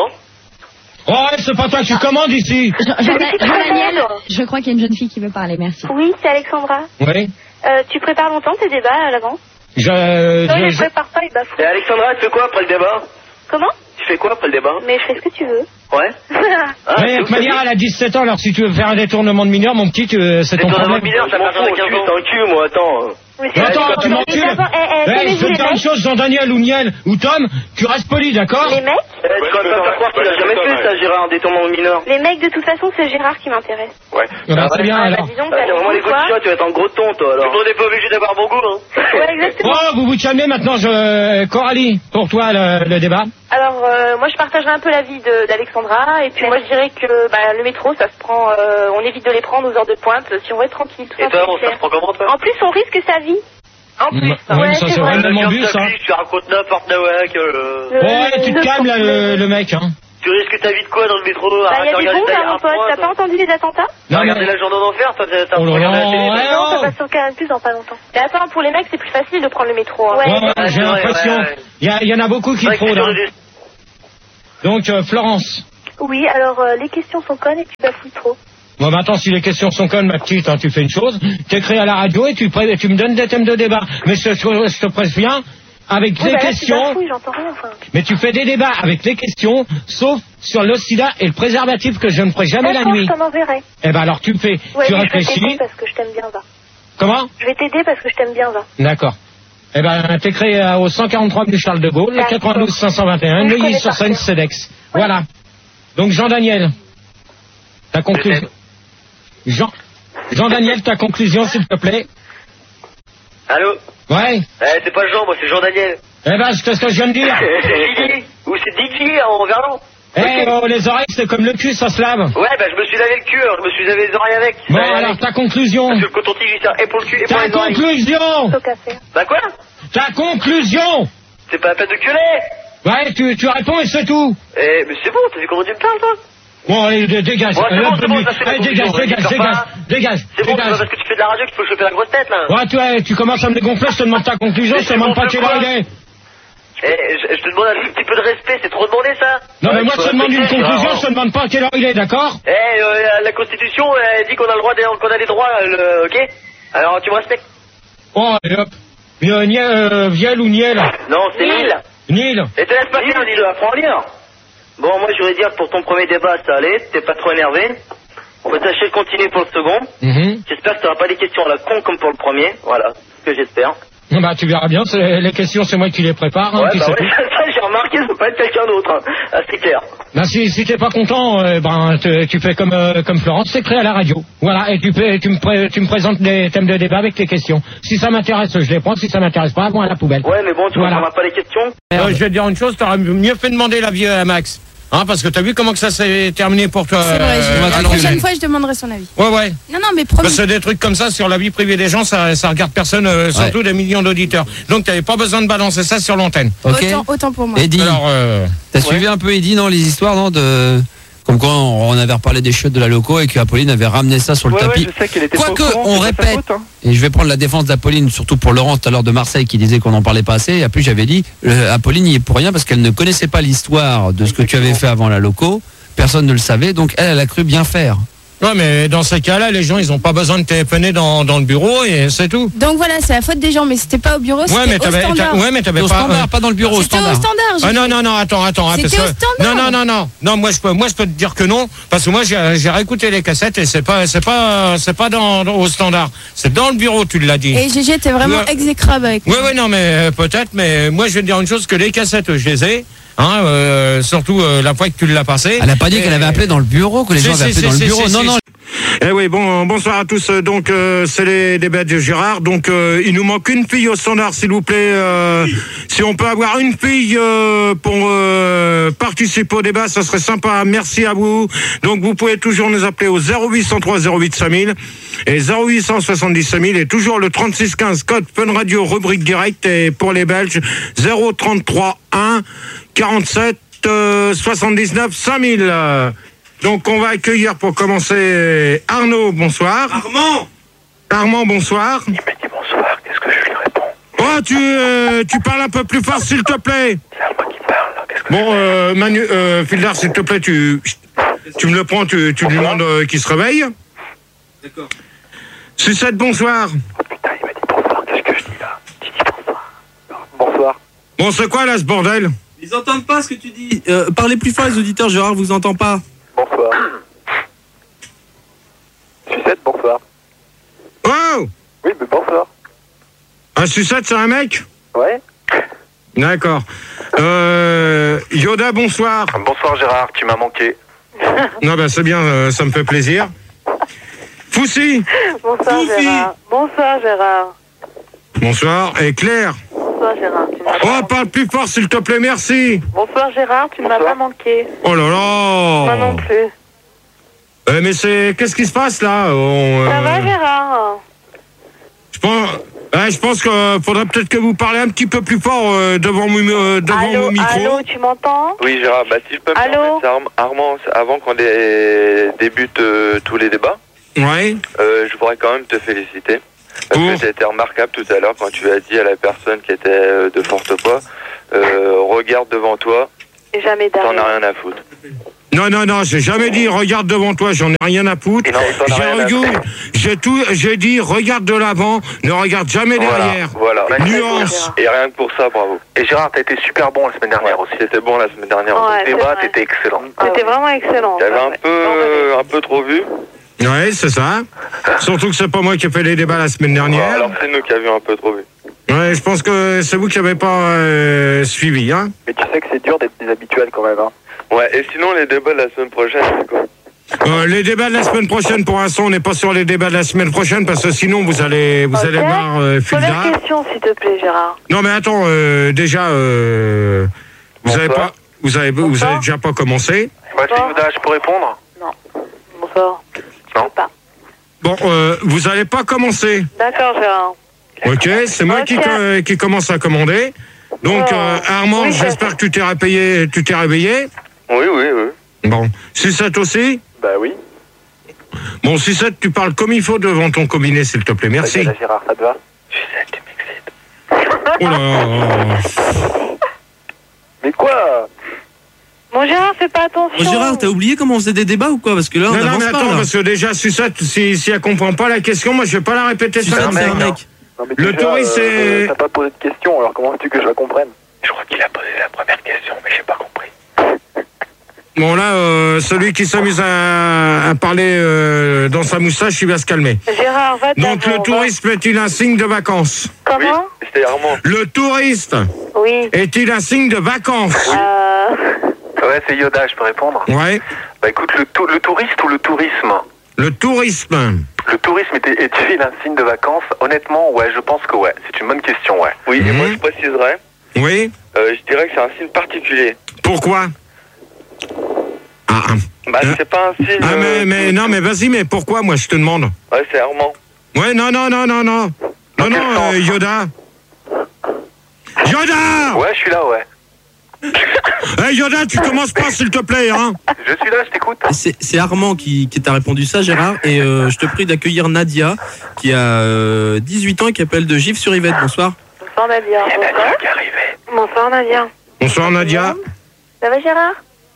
Oh ouais, c'est pas toi, tu commandes ici. Jean- Jean- Jean-Daniel, je crois qu'il y a une jeune fille qui veut parler, merci. Oui, c'est Alexandra. Oui. Euh, tu prépares longtemps tes débats à l'avance? Je, Non, je- il je- prépare pas, il bafoue. Et Alexandra, tu fais quoi après le débat? Comment? Tu fais quoi après le débat? Mais je fais ce que tu veux. Ouais. Ah, Mais de toute manière, elle a dix-sept ans, alors si tu veux faire un détournement de mineur, mon petit, tu- c'est ton T'es dans un problème. mineur, ça fait quinze ans. T'es un cul, moi, attends. Mais Mais attends, tu Mais m'encules. d'abord, eh, eh, Eh, je connaissez veux te les dire une mecs chose, Jean-Daniel ou Niel ou Tom, tu restes poli, d'accord? Les mecs Eh, tu vas pas faire croire qu'il a jamais fait ça, Gérard, un détournement de mineur. Les mecs, de toute façon, c'est Gérard qui m'intéresse. Ouais. Ah bah, très bien, Ah, bah, alors. dis donc, Ouais, t'as vraiment les le goût, coups de quoi. chien, tu vas être en gros ton, toi, alors. Tout le monde est pas obligé d'avoir bon goût, hein. Ouais, exactement. Oh, vous vous calmez maintenant, je... Coralie, pour toi, le, le débat. Alors, euh, moi, je partagerai un peu l'avis de- d'Alexandra. Et puis, moi, je dirais que bah, le métro, ça se prend... euh, on évite de les prendre aux heures de pointe si on veut être tranquille. Tout Et toi, simplement, on clair. se prend comment, toi? En plus, on risque sa vie. En plus, ouais, ouais, ça c'est c'est vrai. vraiment mon bus, hein. Tu racontes n'importe quoi. Que... Ouais, tu te calmes là, le, le mec, hein. Tu risques ta vie de quoi dans le métro? Bah, il y a des bombes, hein, mon pote. T'as pas entendu les attentats? Non, regardez la journée d'enfer, toi, t'as oh là regardé là, la télé. ouais, Non, oh. ça passe sur Canal plus dans pas longtemps. Mais attends, pour les mecs, c'est plus facile de prendre le métro. Hein. Ouais, ouais, ouais, j'ai ouais, l'impression. ouais, ouais. Il y, a- il y en a beaucoup qui Ouais, fraudent. sur Hein. le- Donc, euh, Florence. Oui, alors euh, les questions sont connes et tu bafouilles trop. Bon, maintenant, si les questions sont connes, ma petite, hein, tu fais une chose. T'écris à la radio et tu, pré- tu me donnes des thèmes de débat. Mais je, je, je te préviens, avec Oui, les bah là, tu questions. bafouilles, j'entends rien, enfin. Mais tu fais des débats avec les questions, sauf sur le sida et le préservatif que je ne ferai jamais la D'accord, nuit. je t'en enverrai. Eh ben alors tu fais, Ouais, tu mais je vais réfléchis. t'aider parce que je t'aime bien, va. Comment? Je vais t'aider parce que je t'aime bien, va. D'accord. Eh ben t'écris euh, au cent quarante-trois rue Charles de Gaulle, D'accord. quatre-vingt-douze cinq cent vingt et un, Oui, je connais Neuilly sur par Seine, cœur. Cedex. Voilà. Donc Jean-Daniel, ta conclusion. Jean, Jean-Daniel, ta conclusion s'il te plaît. Allô? Ouais. Eh, c'est pas Jean, moi, c'est Jean-Daniel. Eh ben c'est ce que je viens de dire. C'est Didier. Ou c'est Didier en verlan. Eh oh, les oreilles c'est comme le cul, ça se lave. Ouais, bah, je me suis lavé le cul, alors je me suis lavé les oreilles avec. Bon Ouais, alors avec. ta conclusion. Parce que le coton-tige, il sert et pour le cul et pour Ta les oreilles. conclusion. Au café. Bah quoi? Ta conclusion. C'est pas la peine de gueuler. Ouais, tu, tu réponds et c'est tout. Eh, mais c'est bon, t'as vu comment tu me parles, toi? Bon, allez, dé- dégage. Ouais, c'est Euh, bon, hop, c'est bon, lui. ça, c'est la Allez, dégage, conclusion, dégage, vas-y, dégage, sors dégage, C'est bon, c'est pas dégage. parce que tu fais de la radio qu'il faut choper la grosse tête, là. Ouais, tu, ouais, tu commences à me dégonfler, je te demande ta conclusion, Mais je te c'est demande bon, pas c'est quelle heure quoi il est. Eh, je, je te demande un tout petit peu de respect, c'est trop demandé, ça. Non, mais Ouais, moi, tu je te peux demande une respecter, conclusion, genre. je te demande pas quelle heure il est, d'accord? Eh, euh, la, la Constitution, elle dit qu'on a le droit, des- qu'on a des droits, le, ok? Alors, tu me respectes? Oh, allez, hop. Euh, Niel, euh, Viel ou Niel? Non, c'est Nil. Nil. Et te laisse pas Nil, Nil, apprends à lire. Bon, moi, je voudrais dire que pour ton premier débat, ça allait, t'es pas trop énervé. On va tâcher de continuer pour le second. Mhm. J'espère que t'auras pas des questions à la con comme pour le premier. Voilà, ce que j'espère. Bah, tu verras bien, c'est- les questions, c'est moi qui les prépare, hein, Ouais, tu bah sais ouais, tout. ça, j'ai remarqué, ça peut pas être quelqu'un d'autre. Hein. Ah, c'est clair. Bah, si, si t'es pas content, euh, ben, te- tu fais comme, euh, comme Florence, t'écris à la radio. Voilà, et tu, fais- tu, me pré- tu me présentes des thèmes de débat avec tes questions. Si ça m'intéresse, je les prends, si ça m'intéresse pas, bon, à la poubelle. Ouais, mais bon, tu Voilà. comprendras pas les questions. Euh, je vais te dire une chose, t'aurais mieux fait demander l'avis à Max. Hein, parce que t'as vu comment que ça s'est terminé pour toi. C'est vrai, je- euh, la à l'antenne. prochaine fois, je demanderai son avis. Ouais, ouais. Non, non, mais promis. Parce que des trucs comme ça sur la vie privée des gens, ça, ça regarde personne, euh, surtout des millions d'auditeurs. Donc t'avais pas besoin de balancer ça sur l'antenne. Ok. Autant, autant pour moi. Eddy, Alors, euh, t'as suivi un peu Eddy, non, les histoires, non, de... Comme quoi on on avait reparlé des chiottes de la loco et qu'Apolline avait ramené ça sur le Ouais, ouais, tapis. je sais qu'elle était pas au Quoique, courant, on c'est pas sa répète, faute, hein. et je vais prendre la défense d'Apolline, surtout pour Laurent tout à l'heure de Marseille qui disait qu'on n'en parlait pas assez. Et puis j'avais dit, euh, Apolline n'y est pour rien parce qu'elle ne connaissait pas l'histoire de ce que tu avais fait avant la loco. Personne ne le savait, donc elle, elle a cru bien faire. ouais, mais dans ces cas-là, les gens, ils ont pas besoin de téléphoner dans, dans le bureau et c'est tout. Donc voilà, c'est la faute des gens, mais c'était pas au bureau, c'était Ouais, mais au t'avais, standard. t'as- ouais, mais t'avais Au pas. standard, pas dans le bureau, au C'était au standard. standard. j'ai Ah non dit. non non attends attends hein, C'était parce au que- standard. non non non non non moi je peux moi je peux te dire que non parce que moi j'ai j'ai réécouté les cassettes et c'est pas c'est pas c'est pas dans, dans- au standard, c'est dans le bureau, tu l'as dit. Et Gégé était vraiment Ouais. exécrable avec Oui, moi. oui, non, mais euh, peut-être, mais moi je vais te dire une chose, que les cassettes, je les ai, hein, euh, surtout euh, la fois que tu l'as passé. Elle a pas dit Et- qu'elle avait appelé dans le bureau, que les Si, gens avaient si, appelé dans si, le si, bureau. si, Non, si, non. Eh oui, bon, bonsoir à tous. Donc, euh, c'est les débats de Gérard. Donc, euh, il nous manque une fille au standard, s'il vous plaît. Euh, si on peut avoir une fille euh, pour euh, participer au débat, ça serait sympa. Merci à vous. Donc, vous pouvez toujours nous appeler au zéro huit cent trois zéro huit cinq mille et zéro huit cent soixante-dix cinq mille et toujours le trente-six quinze code Fun Radio rubrique direct et pour les Belges zéro trente-trois un quarante-sept euh, soixante-dix-neuf cinq mille. Donc, on va accueillir pour commencer Arnaud, bonsoir. Armand! Armand, bonsoir. Il m'a dit bonsoir, qu'est-ce que je lui réponds? Oh, tu, euh, tu parles un peu plus fort, s'il te plaît. C'est Alma qui parle, là, qu'est-ce que Bon, euh, Manu, euh, Fildar, s'il te plaît, tu, tu me le prends, tu, tu lui demandes euh, qu'il se réveille. D'accord. Sucette, bonsoir. Oh putain, il m'a dit bonsoir, qu'est-ce que je dis là? Tu dis bonsoir. Bonsoir. Bon, c'est quoi, là, ce bordel? Ils entendent pas ce que tu dis. Euh, parlez plus fort, les auditeurs, Gérard vous entend pas. Bonsoir. Sucette, bonsoir. Oh! Oui, mais bonsoir. Un Sucette, c'est un mec? Ouais. D'accord. Euh, Yoda, bonsoir. Bonsoir Gérard, tu m'as manqué. Non, ben, c'est bien, euh, ça me fait plaisir. Foussi. Bonsoir Sophie. Gérard. Bonsoir Gérard. Bonsoir. Et Claire. Bonsoir Gérard. Tu m'as Oh, pas... parle plus fort, s'il te plaît, merci. Bonsoir Gérard, tu ne m'as Bonsoir. pas manqué. Oh là là. Moi non plus. Euh, mais c'est... Qu'est-ce qui se passe, là? On, Ça euh, va Gérard? Je pense... Ouais, je pense qu'il faudrait peut-être que vous parlez un petit peu plus fort euh, devant, euh, devant allô, mon micro. Allô, tu m'entends? Oui, Gérard, bah, si je peux me Allô permettre, Armand, avant qu'on dé- débute euh, tous les débats, ouais. euh, je voudrais quand même te féliciter. Parce Pour que tu as été remarquable tout à l'heure quand tu as dit à la personne qui était euh, de forte poids, euh, regarde devant toi, Et jamais t'en derrière. as rien à foutre. Non, non, non, j'ai jamais dit regarde devant toi, j'en ai rien à foutre. Non, t'en as J'ai rien à regu- foutre. j'ai tout, j'ai dit regarde de l'avant, ne regarde jamais derrière. Voilà, voilà. Nuance. Et rien que pour ça, bravo. Et Gérard, t'as été super bon la semaine dernière aussi. C'était bon la semaine dernière. Ouais, Au c'est débat, vrai. t'étais excellent. C'était vraiment excellent. T'avais un Ouais. peu, euh, un peu trop vu. Ouais, c'est ça. Surtout que c'est pas moi qui ai fait les débats la semaine dernière. Alors c'est nous qui avions un peu trop vu. Ouais, je pense que c'est vous qui n'avez pas euh, suivi, hein. Mais tu sais que c'est dur d'être déshabituel quand même, hein. Ouais, et sinon les débats de la semaine prochaine, c'est quoi? Euh, les débats de la semaine prochaine, pour l'instant, on n'est pas sur les débats de la semaine prochaine parce que sinon vous allez, vous Ok. allez voir euh, Fulda. Première question, s'il te plaît, Gérard. Non, mais attends, euh, déjà, euh, vous avez Bonsoir. pas, vous avez, vous Bonsoir. avez déjà pas commencé. Bah, c'est Yoda, je peux répondre? Bonsoir. Je peux pas. Bon, euh, vous allez pas commencer. D'accord, Gérard. Ok, c'est moi Ok. qui, co- qui commence à commander. Donc, Oh. euh, Armand, Oui, j'espère que tu t'es réveillé, tu t'es réveillé. Oui, oui, oui. Bon, Sucette aussi. Bah oui. Bon, Sucette, tu parles comme il faut devant ton combiné, s'il te plaît. Merci. Vas-y, Gérard, ça te va? Oh là là. Mais quoi? Bon, Gérard, fais pas attention. Bon, Gérard, t'as oublié comment on faisait des débats ou quoi? Parce que là, on Non, non, avance mais pas, attends, là. parce que déjà, Sucette, si, si elle comprend pas la question, moi, je vais pas la répéter Sucette, ça. c'est un mec. Non, mais Le déjà, touriste, euh, c'est- T'as pas posé de question, alors comment veux-tu que je la comprenne? Je crois qu'il a posé la première question, mais j'ai pas compris. Bon, là, euh, celui qui s'amuse à, à parler euh, dans sa moustache, il va se calmer. Gérard, va Donc, le tourisme est-il un signe de vacances? Comment? Oui, c'était Armand. Le touriste Oui. est-il un signe de vacances? Euh... Ouais, c'est Yoda, je peux répondre? Ouais. Bah écoute, le, tou- le touriste ou le tourisme? Le tourisme. Le tourisme est- est-il un signe de vacances? Honnêtement, ouais, je pense que ouais. C'est une bonne question, ouais. Oui, et Mhm. moi je préciserais, Oui. euh, je dirais que c'est un signe particulier. Pourquoi? Ah, ah. Bah Euh, c'est pas un signe... Ah, mais, euh, mais non, mais vas-y, mais pourquoi, moi, je te demande? Ouais, c'est Armand. Ouais, non, non, non, non, non. Non, non, sens? euh, Yoda. Yoda! Ouais, je suis là, ouais. Hey, Yoda, tu commences pas, s'il te plaît, hein? Je suis là, je t'écoute. C'est c'est Armand qui, qui t'a répondu ça, Gérard. Et euh, je te prie d'accueillir Nadia, qui a euh, dix-huit ans et qui appelle de Gif-sur-Yvette. Bonsoir. Bonsoir, Nadia. Bonsoir. qui est arrivé. Bonsoir, Nadia. Bonsoir, Nadia. Ça va, Gérard?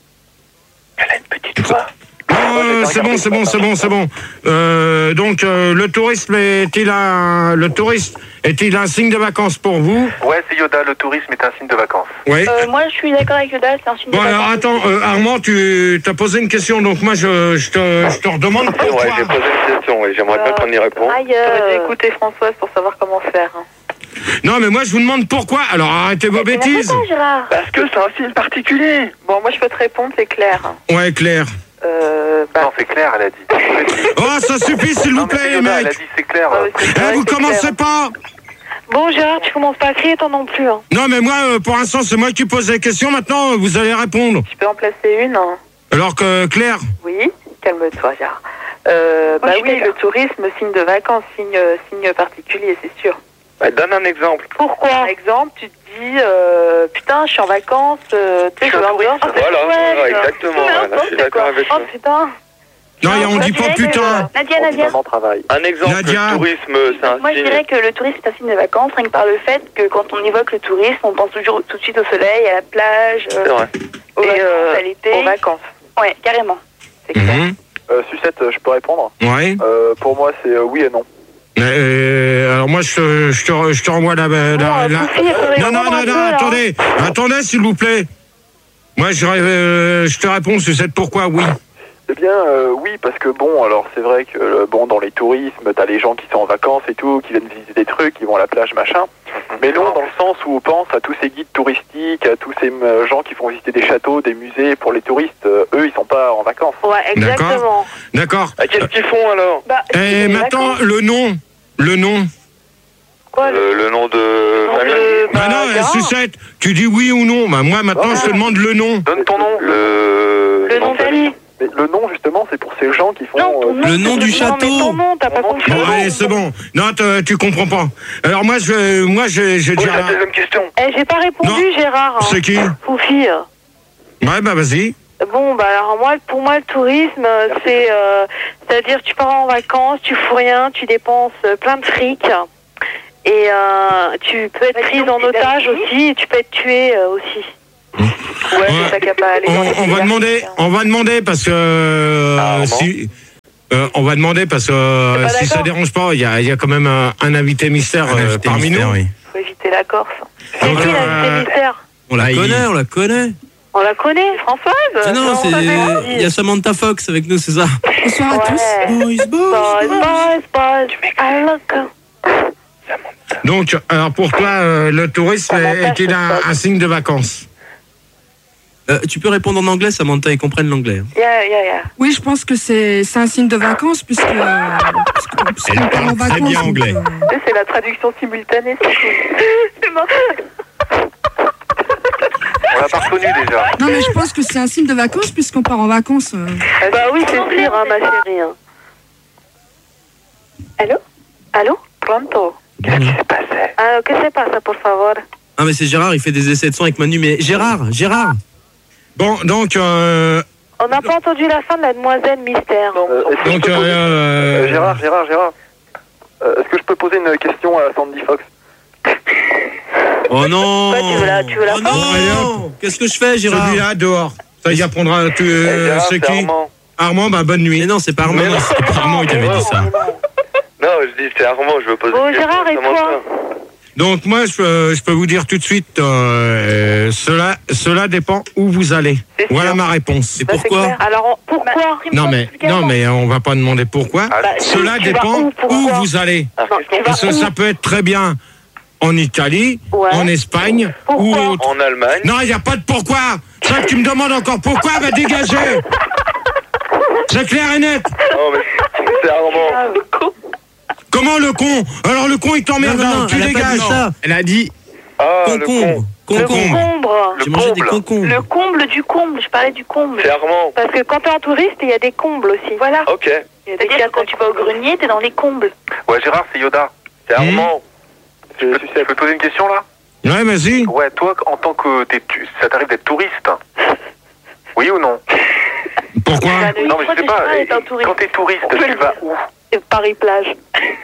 Elle a une petite voix. Euh, c'est bon, c'est bon, c'est bon, c'est bon. Euh, donc, euh, le tourisme est-il un, le touriste est-il un signe de vacances pour vous? Ouais, c'est Yoda, le tourisme est un signe de vacances. Oui. Euh, moi, je suis d'accord avec Yoda, c'est un signe Bon, de alors vacances. attends, euh, Armand, tu as posé une question, donc moi je, je, te, je te redemande C'est pourquoi. vrai, j'ai posé une question, oui, j'aimerais bien qu'on y réponde. Aïe, euh... dû écouter Françoise pour savoir comment faire. Non, mais moi je vous demande pourquoi. Alors arrêtez vos bêtises. Pas, Gérard. Parce que c'est un signe particulier. Bon, moi, je peux te répondre, c'est clair. Ouais, Claire. Euh, bah... Non, c'est clair, elle a dit. Oh, ça suffit, s'il vous Non, mais plaît, c'est les Yoda, elle a mecs. dit c'est clair. Ah oui, c'est Eh, vrai, vous c'est commencez clair. pas. Bon, Gérard, tu commences pas à crier, toi non plus. Hein. Non, mais moi, euh, pour l'instant, c'est moi qui pose les questions. Maintenant, euh, vous allez répondre. Tu peux en placer une hein. Alors que Claire. Oui, calme-toi, Gérard. Euh, bah oui, le tourisme, signe de vacances, signe, signe particulier, c'est sûr. Bah, donne un exemple. Pourquoi? Par exemple, tu te dis, euh, putain, je suis en vacances, euh, tu sais, je vais en dehors. Voilà, voilà, exactement, ouais, là, je suis d'accord avec Oh toi. putain. Non, et on dit pas putain. Nadia, Nadia. Travail. Un exemple, Nadia. le tourisme, c'est un Moi, je signe... dirais que le tourisme est un signe de vacances, rien que par le fait que quand on évoque le tourisme, on pense toujours tout de suite au soleil, à la plage, euh, C'est vrai. aux vacances, à l'été. Aux vacances. Ouais, carrément. C'est clair. Mhm. Euh, Sucette, je peux répondre? Ouais. Euh, pour moi, c'est euh, oui et non. Euh, alors moi, je, te- je, te, je te renvoie la... la, la- la- Non, non, non, non, attendez. Attendez, s'il vous plaît. Moi, je, euh, je te réponds, c'est pourquoi oui. Eh bien, euh, oui, parce que bon, alors c'est vrai que euh, bon, dans les tourismes, t'as les gens qui sont en vacances et tout, qui viennent visiter des trucs, qui vont à la plage, machin. Mais non, dans le sens où on pense à tous ces guides touristiques, à tous ces euh, gens qui font visiter des châteaux, des musées pour les touristes. Euh, eux, ils sont pas en vacances. Ouais, exactement. D'accord. Ah, qu'est-ce qu'ils font alors? Bah, Et maintenant, le nom. Le nom. Quoi, le, le nom de... famille. Bah non, Gérard. Sucette, tu dis oui ou non. Bah moi, maintenant, je te demande le nom. Donne ton nom. Le... Le nom de famille. Mais le nom, justement, c'est pour ces gens qui font... Non, ton euh, nom, Le nom c'est- du non, château. mais ton nom, t'as pas compris. Bon, allez, c'est bon. Non, t- tu comprends pas. Alors moi, je, moi, je, je Oui, dirais. la deuxième question. Eh, j'ai pas répondu, Non. Gérard. hein. C'est qui? Foufi. Ouais, bah vas-y. Bon, bah alors moi, pour moi, le tourisme, euh, c'est, euh, c'est-à-dire tu pars en vacances, tu fous rien, tu dépenses euh, plein de fric, et euh, tu peux être prise en otage aussi, et tu peux être tué euh, aussi. Ouais, c'est ça qui a pas allé dans les On, on va délires. demander, on va demander parce que euh, Ah, si, euh, on va demander parce que euh, T'es pas si ça d'accord dérange pas, il y a, il y a quand même un, un invité mystère Un euh, invité parmi mystère, nous. oui. Faut éviter la Corse. C'est Donc, qui euh, l'invité mystère? On la Ah, il- connaît, on la connaît. On la connaît, Françoise? Mais non, c'est Françoise, il y a Samantha Fox avec nous, c'est ça. Bonsoir à tous. Ouais. Boys, boys, Boys, boys, boys, I look. Donc, alors pour toi, euh, le tourisme Ça est- est-il un, un signe de vacances? Euh, tu peux répondre en anglais, Samantha, ils comprennent l'anglais. Yeah, yeah, yeah. Oui, je pense que c'est c'est un signe de vacances puisque, euh, puisque- puisqu'on Elle part en parle très vacances. bien donc, anglais. euh, C'est la traduction simultanée, c'est cool. C'est marrant. On l'a pas reconnu déjà. Non, mais je pense que c'est un signe de vacances puisqu'on part en vacances. euh. Bah oui, c'est sûr, hein, ma chérie. hein. Allô? Allô? Pronto. Qu'est-ce qui s'est passé? Ah, que se pasa, por favor? Ah mais c'est Gérard, il fait des essais de son avec Manu. Mais Gérard, Gérard. Bon, donc, euh, On n'a pas entendu la fin de la demoiselle mystère. Euh, est-ce que je donc, peux poser- euh, Euh, Gérard, Gérard, Gérard. Euh, Est-ce que je peux poser une question à Sandy Fox? Oh non. Bah, tu veux la- tu veux la Oh prendre non. Qu'est-ce que je fais, Gérard? celui-là dehors. Ça y apprendra. Tu, euh, Eh, Gérard, c'est c'est qui? Armand. Armand, bah bonne nuit. Mais non, c'est pas Armand. Mais non, C'est pas Armand qui avait dit ça. Non, je dis c'est Armand, je veux poser Bon, une question Gérard, à et Samantha. toi? Donc moi, je, peux- je peux vous dire tout de suite, euh, cela, cela dépend où vous allez. C'est sûr. Voilà ma réponse. Et Bah, c'est pourquoi? clair. Alors, on- pourquoi? Non mais, non mais on va pas demander pourquoi. Ah, Bah, Cela tu vas dépend où, où, pourquoi vous allez. Ah, Non, qu'est-ce tu qu'on vas Parce que où? ça peut être très bien en Italie, Ouais. en Espagne Pourquoi? ou autre. En Allemagne. Non, il n'y a pas de pourquoi. Ça que tu me demandes encore pourquoi, va dégager. C'est clair et net. Non, mais c'est Armand. Ah, le con. Comment le con? Alors le con il t'emmerde, Non, non, non, tu elle a pas dégages. dit ça. Elle a dit Ah, le Concombre. con. Le Concombre. comble. J'ai mangé des comble. concombres. Le comble du comble, je parlais du comble. C'est Armand. Parce que quand t'es un touriste, il y a des combles aussi. Voilà. Ok. C'est-à-dire que quand tu vas au grenier, t'es dans les combles. Ouais, Gérard, c'est Yoda. C'est Armand. Je peux, je peux te poser une question là? ouais, vas-y. Ouais, toi, en tant que t'es, tu, ça t'arrive d'être touriste? Oui ou non? Pourquoi? Oui, Non, mais je sais pas. Gérard est un et- touriste. Quand t'es touriste, On peut tu le vas dire. où? C'est Paris-Plage.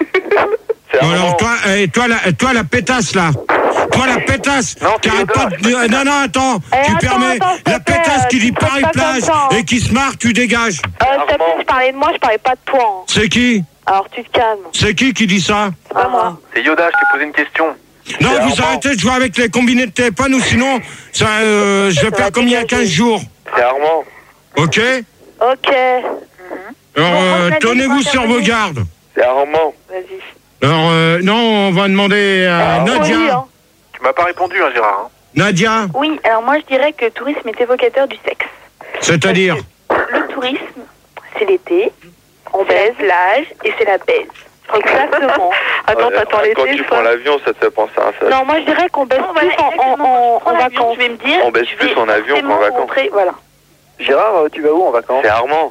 C'est Bon, Armand. alors toi, eh, toi, la, toi la pétasse là. Toi la pétasse. Non, qui c'est arrête Yoda, pas de c'est dire- pas non, non, attends. Eh, tu attends, permets. attends, s'il te La plaît, pétasse qui tu dit te traites pas Paris-Plage comme ça, hein. et qui se marre, tu dégages. Euh, s'il te plaît, Armand. je parlais de moi, je parlais pas de toi. hein. C'est qui? Alors tu te calmes. C'est qui qui dit ça? C'est pas moi. C'est Yoda, je t'ai posé une question. Non, C'est vous Armand. arrêtez de jouer avec les combinés de téléphone ou sinon, ça, euh, je vais va faire comme il y a dégager. quinze jours. C'est Armand. Ok? Ok. Alors, Bon, euh, Nadine, tenez-vous va sur vos intervenir. gardes. C'est Armand. Vas-y. Alors, euh, non, on va demander à Ah, Nadia. Oui, hein. Tu m'as pas répondu, hein, Gérard. hein. Nadia, Oui, alors moi je dirais que le tourisme est évocateur du sexe. c'est-à-dire? Le tourisme, c'est l'été, on baise, plage et c'est la baise. Exactement. Attends, Ouais, t'attends Quand l'été, tu je prends crois. l'avion, ça te fait penser à ça. Non, moi je dirais qu'on baisse plus en, en, en, en vacances. Je vais me dire, On baisse je plus vais en avion qu'en forcément vacances. rentrer- Voilà. Gérard, euh, tu vas où en vacances? C'est Armand.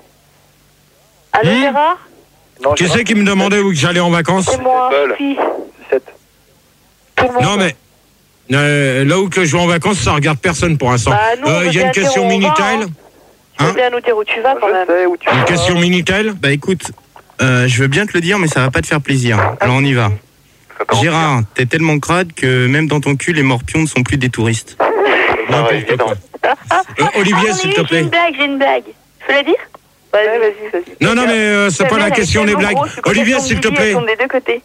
Allô Hmm Gérard? Non, Qui Gérard, c'est qui me demandait où que j'allais en vacances? C'est moi, Paul. Sophie. dix-sept. Tout le monde. Non, mais euh, là où que je vais en vacances, ça regarde personne pour l'instant. Bah, nous, on Euh, veut Il y a bien une dire question où on va, Minitel. hein. Tu veux Hein bien nous dire où tu vas quand Je même? sais où tu Une vas. question Minitel. Bah écoute, euh, je veux bien te le dire, mais ça va pas te faire plaisir. Alors on y va. Ça t'en- Gérard, t'es tellement crade que même dans ton cul, les morpions ne sont plus des touristes. Ah ouais, évident. Euh, Olivier, Ah, s'il oui, te J'ai plaît. une blague, j'ai une blague. Je peux la dire? Vas-y, vas-y, vas-y. Non, non, mais euh, c'est pas la question des blagues. Olivier, s'il te plaît. Elles sont des deux côtés.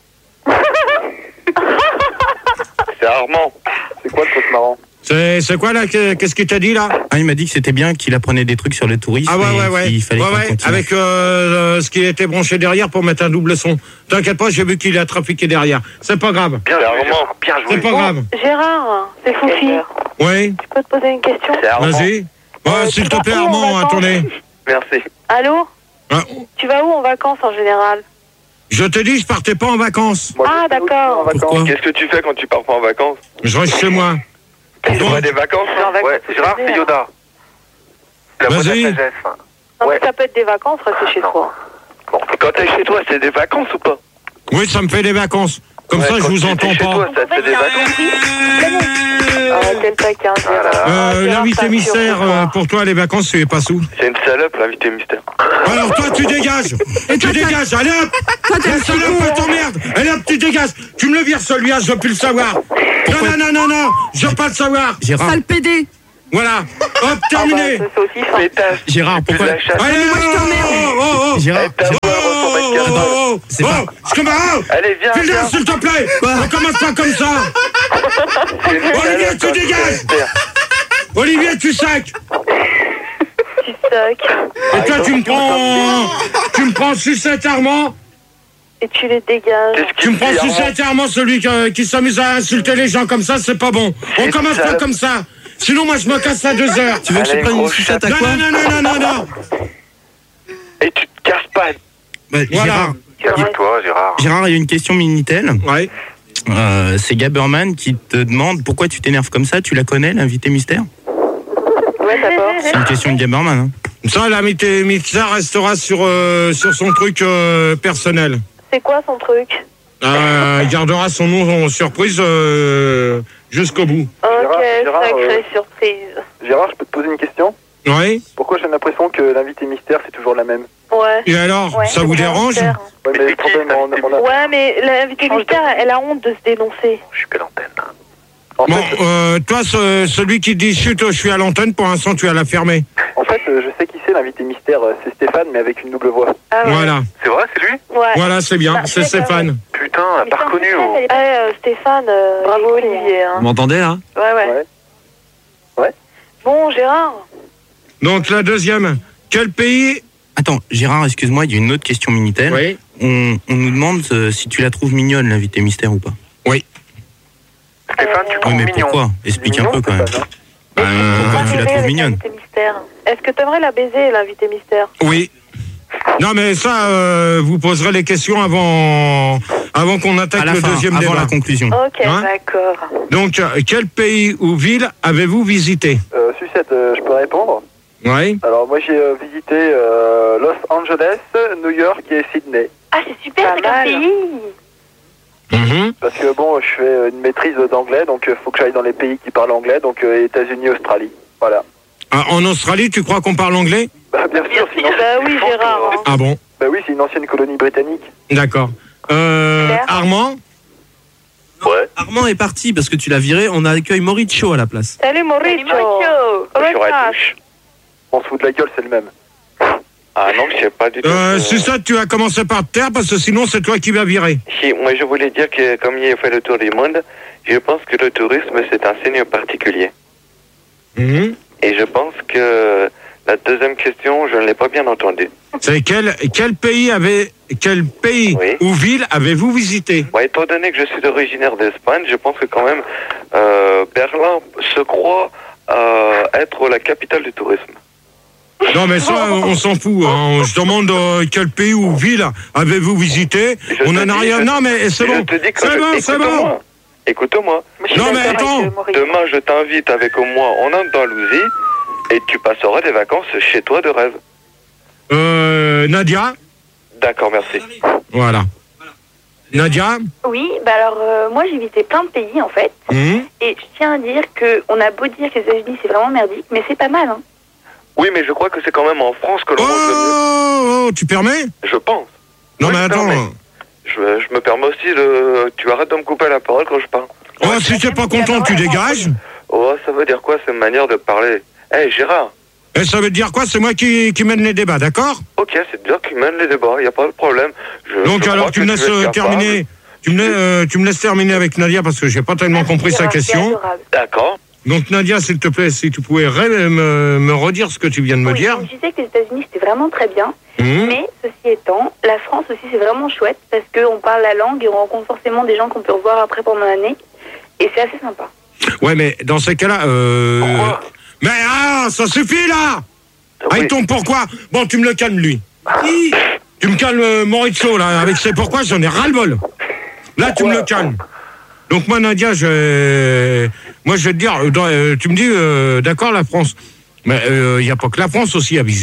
C'est Armand. C'est quoi le truc marrant? C'est c'est quoi là? que- Qu'est-ce qu'il t'a dit là? Ah, il m'a dit que c'était bien qu'il apprenait des trucs sur le tourisme. Ah ouais, et ouais, ouais. qu'il fallait Ouais, qu'on ouais, continue. avec euh, euh, ce qui était branché derrière pour mettre un double son. T'inquiète pas, j'ai vu qu'il a trafiqué derrière. C'est pas grave. Bien C'est joué, Armand. Gérard, bien joué. C'est pas grave. Gérard, c'est Foufi. Oui, Je peux te poser une question? C'est Armand. vas-y. Ouais, Euh, s'il tu te vas plaît, où en Armand, vacances? attendez. Merci. Allô? Ah, Tu vas où en vacances en général? je te dis, je partais pas en vacances. Moi, Ah, je sais où tu d'accord. vas en vacances. Pourquoi? Qu'est-ce que tu fais quand tu pars pas en vacances? Je reste chez moi. Tu vas des vacances? En vacances, Ouais, c'est Gérard, plaisir. c'est Yoda. La voix de Vas-y. la sagesse. Non, mais ça peut être des vacances, rester chez toi. Bon, quand t'es chez toi, c'est des vacances ou pas? Oui, ça me fait des vacances. Comme Ouais, ça, je quand vous tu entends es chez pas. toi, ça te fait des vacances. Ah, quel taquin, Gérard. Euh, L'invité mystère, euh, pour toi, les vacances, tu es pas sous. C'est une salope, l'invité mystère. Alors toi, tu dégages. Et tu dégages. Allez hop. La salope t'emmerde. Allez hop, tu dégages. Tu me le vires, celui-là, je veux plus le savoir. Non, non, non, non, non. Je veux pas le savoir. Gérard. Sale pédé. Voilà. Hop, terminé. Ah bah, c'est aussi fin. Gérard, pourquoi Allez, oh, oh, oh, oh. Gérard, Oh, oh, oh, oh, C'est pas- oh, je commence. Allez, viens, File-le, viens. s'il te plaît. On commence pas comme ça. C'est une Olivier, salope, tu l'invité dégages. mystère. Olivier, tu sacs. Tu sacs. Et toi, tu me prends, tu me prends sucette Armand. Et tu les dégages. Qu'est-ce Tu qu'il me prends dit, Armand? sucette Armand, celui qui, qui s'amuse à insulter les gens comme ça, c'est pas bon. On C'est commence ça. pas comme ça. Sinon, moi, je me casse à deux heures. Tu veux que je Allez, prenne une gros sucette à Non, quoi? non, non, non, non, non. Et tu te casses pas. Bah, Voilà. Gérard, Calme-toi, Gérard. Gérard, il y a une question Minitel. Ouais. Euh, c'est Gaberman qui te demande pourquoi tu t'énerves comme ça. Tu la connais, l'invité mystère? Ouais, d'abord. C'est une question de Gaberman. Hein. Ça, l'invité mystère restera sur, euh, sur son truc euh, personnel. C'est quoi son truc? Euh, il gardera son nom en surprise euh, jusqu'au bout. Ok, Gérard, sacrée euh, surprise. Gérard, je peux te poser une question? Oui. Pourquoi j'ai l'impression que l'invité mystère, c'est toujours la même? Ouais. Et alors, Ouais, ça vous c'est dérange? mystère. Ouais, mais le problème, on, on a... Ouais, mais l'invité mystère, elle a honte de se dénoncer. Je suis qu'à l'antenne. En Bon, fait, euh, toi, ce- celui qui dit chut, je suis à l'antenne, pour l'instant, tu as la fermer. en fait euh, je sais qui c'est l'invité mystère, euh, c'est Stéphane, mais avec une double voix. Ah ouais. Voilà. C'est vrai, c'est lui? Ouais. Voilà, c'est bien, Bah, c'est d'accord. Stéphane. Putain, pas reconnu. oh. Ouais, euh, Stéphane. euh, Bravo, Olivier. Vous Hein. m'entendez là? Ouais, ouais, Ouais. Bon, Gérard. Donc, la deuxième. Quel pays... Attends, Gérard, excuse-moi, il y a une autre question Minitel. Oui. On, on nous demande euh, si tu la trouves mignonne, l'invité mystère ou pas. Oui. Stéphane, tu Oui, trouves mais mignon. pourquoi? Explique un Mignon, peu quand même. Stéphane, hein. Euh, Pourquoi tu la trouves mignonne? L'invité mystère. Est-ce que t'aimerais la baiser, l'invité mystère? Oui. Non, mais ça, euh, vous poserez les questions avant, avant qu'on attaque À la le fin, deuxième avant débat. la conclusion. Ok, Hein d'accord. Donc, euh, quel pays ou ville avez-vous visité? Euh, Sucette, euh, je peux répondre? Oui. Alors moi j'ai euh, visité euh, Los Angeles, New York et Sydney. Ah, c'est super, c'est comme pays. Mhm. Parce que bon, je fais euh, une maîtrise d'anglais, donc il faut que j'aille dans les pays qui parlent anglais, donc euh, États-Unis, Australie. Voilà. Ah, en Australie, tu crois qu'on parle anglais? Bah, bien sûr, sinon. Bah oui, Gérard. hein. Ah bon? Bah oui, c'est une ancienne colonie britannique. D'accord. Euh, Claire Armand? Ouais. Armand est parti parce que tu l'as viré. On accueille Mauricio à la place. Salut, Mauricio. Comment Je suis ça? touche. On se fout de la gueule, c'est le même. Ah non, je sais pas du tout. Euh, euh, c'est ça, tu as commencé par te taire parce que sinon c'est toi qui vas virer. Si, moi je voulais dire que comme il a fait le tour du monde, je pense que le tourisme c'est un signe particulier. Mhm. Et je pense que la deuxième question, je ne l'ai pas bien entendue. C'est quel, quel pays avait, quel pays Oui. ou ville avez-vous visité? Ouais, étant donné que je suis originaire d'Espagne, je pense que quand même euh, Berlin se croit euh, être la capitale du tourisme. Non mais ça, on s'en fout. Hein. Je demande euh, quel pays ou ville avez-vous visité? Je On te en a dis, rien. je- Non mais c'est je bon. te dis que C'est je- bon, c'est bon. écoute-moi. Écoute-moi. Non mais attends. Demain, je t'invite avec moi en Andalousie et tu passeras des vacances chez toi de rêve. Euh, Nadia? D'accord, merci. Voilà. Nadia? Oui, bah alors euh, moi j'ai visité plein de pays en fait, Mhm. et je tiens à dire que on a beau dire que les États-Unis c'est vraiment merdique, mais c'est pas mal. Hein. Oui, mais je crois que c'est quand même en France que l'on mange le mieux. Oh, oh, tu permets? Je pense. Non Oui, mais je attends. permets. Je, je me permets aussi de... Tu arrêtes de me couper la parole quand je parle. Oh, si t'es pas content, tu dégages. Oh, ça veut dire quoi, cette manière de parler? Eh, Gérard. Et ça veut dire quoi? C'est moi qui, qui mène les débats, d'accord? Ok, c'est bien qui mène les débats, il n'y a pas de problème. Je, Donc je alors crois tu que me laisses vas être euh, terminer. Tu me, laisses, euh, tu me laisses terminer avec Nadia parce que j'ai pas tellement compris sa question. D'accord. Donc Nadia, s'il te plaît, si tu pouvais ré- me, me redire ce que tu viens de me Oui, dire. donc je disais que les États-Unis c'était vraiment très bien, Mhm. mais ceci étant, la France aussi c'est vraiment chouette parce qu'on parle la langue et on rencontre forcément des gens qu'on peut revoir après pendant l'année, et c'est assez sympa. Ouais, mais dans ces cas-là, euh... mais ah, ça suffit là. Avec ton pourquoi. Bon, tu me le calmes lui. Tu me calmes euh, Maurizio là, avec ses pourquoi, j'en ai ras-le-bol. Là, tu me le calmes. Donc moi, Nadia, je, moi, je vais te dire, euh, dans- euh, tu me dis, euh, d'accord, la France, mais il n'y a pas que la France aussi à visiter.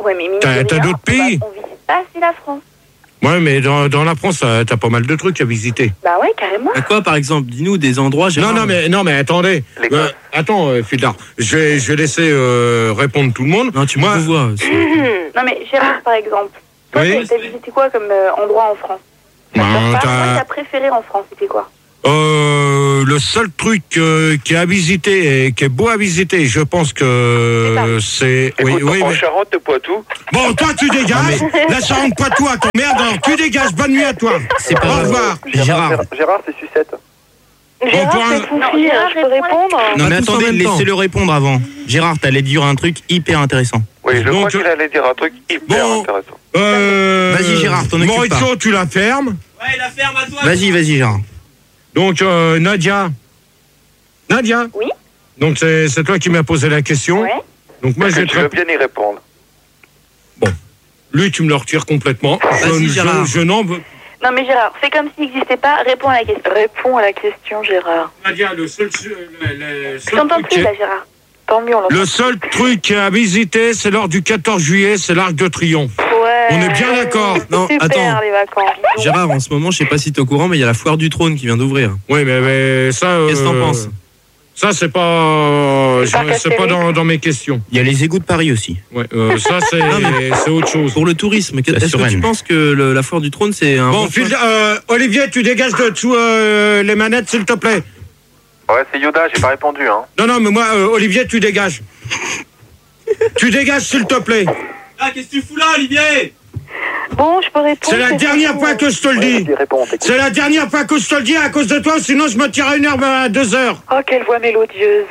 Ouais, mais mine T'as de t'as rien, d'autres on va- pays? On visite pas assez la France. Ouais, mais dans, dans la France, euh, t'as pas mal de trucs à visiter. Bah ouais, carrément. À quoi, par exemple? Dis-nous des endroits, Gérard. Non, non, mais, non, mais attendez. Euh, attends, euh, Fildar, je vais, je vais laisser euh, répondre tout le monde. Non, tu Moi, me vois. Non mais Gérard, par exemple, toi, Oui. t'as t'as visité quoi comme euh, endroit en France? ben, Enfin, t'as- moi, t'as préféré en France, c'était quoi? Euh, le seul truc euh, qui est à visiter et qui est beau à visiter, je pense que c'est. Oui, Écoute, oui, en mais- Charente, Poitou. Bon, toi, tu dégages. La Charente Poitou, attends, merde, alors tu dégages. Bonne nuit à toi. C'est pas Au grave. revoir. Gérard. Gérard, Gérard, c'est sucette. Gérard, pour un- c'est Foufi, Gérard, je peux répondre? Pas Non, mais tous en attendez, même temps. laissez-le répondre avant. Gérard, t'allais dire un truc hyper intéressant. Oui, je Donc, crois qu'il allait dire un truc hyper Bon. intéressant. Euh, Vas-y, Gérard, t'en occupe Maurizio, tu la fermes. Ouais, la ferme à toi. Vas-y, vas-y, Gérard. Donc, euh, Nadia. Nadia. Oui. Donc, c'est c'est toi qui m'as posé la question. Ouais. Donc, moi, Est-ce je que vais te tu veux répondre. bien y répondre? Lui, tu me le retires complètement. Vas-y, Je, Gérard. je, je n'en veux. Non mais Gérard, fais comme s'il n'existait pas, réponds à la question. Réponds à la question, Gérard. Nadia, le seul, le, le Je seul t'entends truc plus qui est- là, Gérard. Tant mieux, on l'entend. le seul truc à visiter, c'est lors du quatorze juillet, c'est l'Arc de Triomphe. Ouais. On est bien d'accord. Non, Super, attends. les vacances. Gérard, en ce moment, je sais pas si t'es au courant, mais il y a la foire du trône qui vient d'ouvrir. Oui, mais, mais ça. euh, Qu'est-ce que t'en penses? Ça, c'est pas. C'est pas je- C'est pas Astérix. dans, dans mes questions. Il y a les égouts de Paris aussi. Ouais, euh, ça, c'est Non, mais- c'est autre chose. Pour le tourisme, qu'est- La est-ce que tu Suresnes. penses que le- la foire du trône, c'est un Bon, bon Phil- choix euh, Olivier, tu dégages de dessous euh, les manettes, s'il te plaît. Ouais, c'est Yoda, j'ai pas répondu, hein. Non, non, mais moi, euh, Olivier, tu dégages. Tu dégages, s'il te plaît. Ah, qu'est-ce que tu fous là, Olivier? Bon, je peux répondre. C'est la dernière fois que je te le dis. Vas-y, réponds, t'écoute. C'est la dernière fois que je te le dis à cause de toi, sinon je me tire à une heure à deux heures. Oh, quelle voix mélodieuse.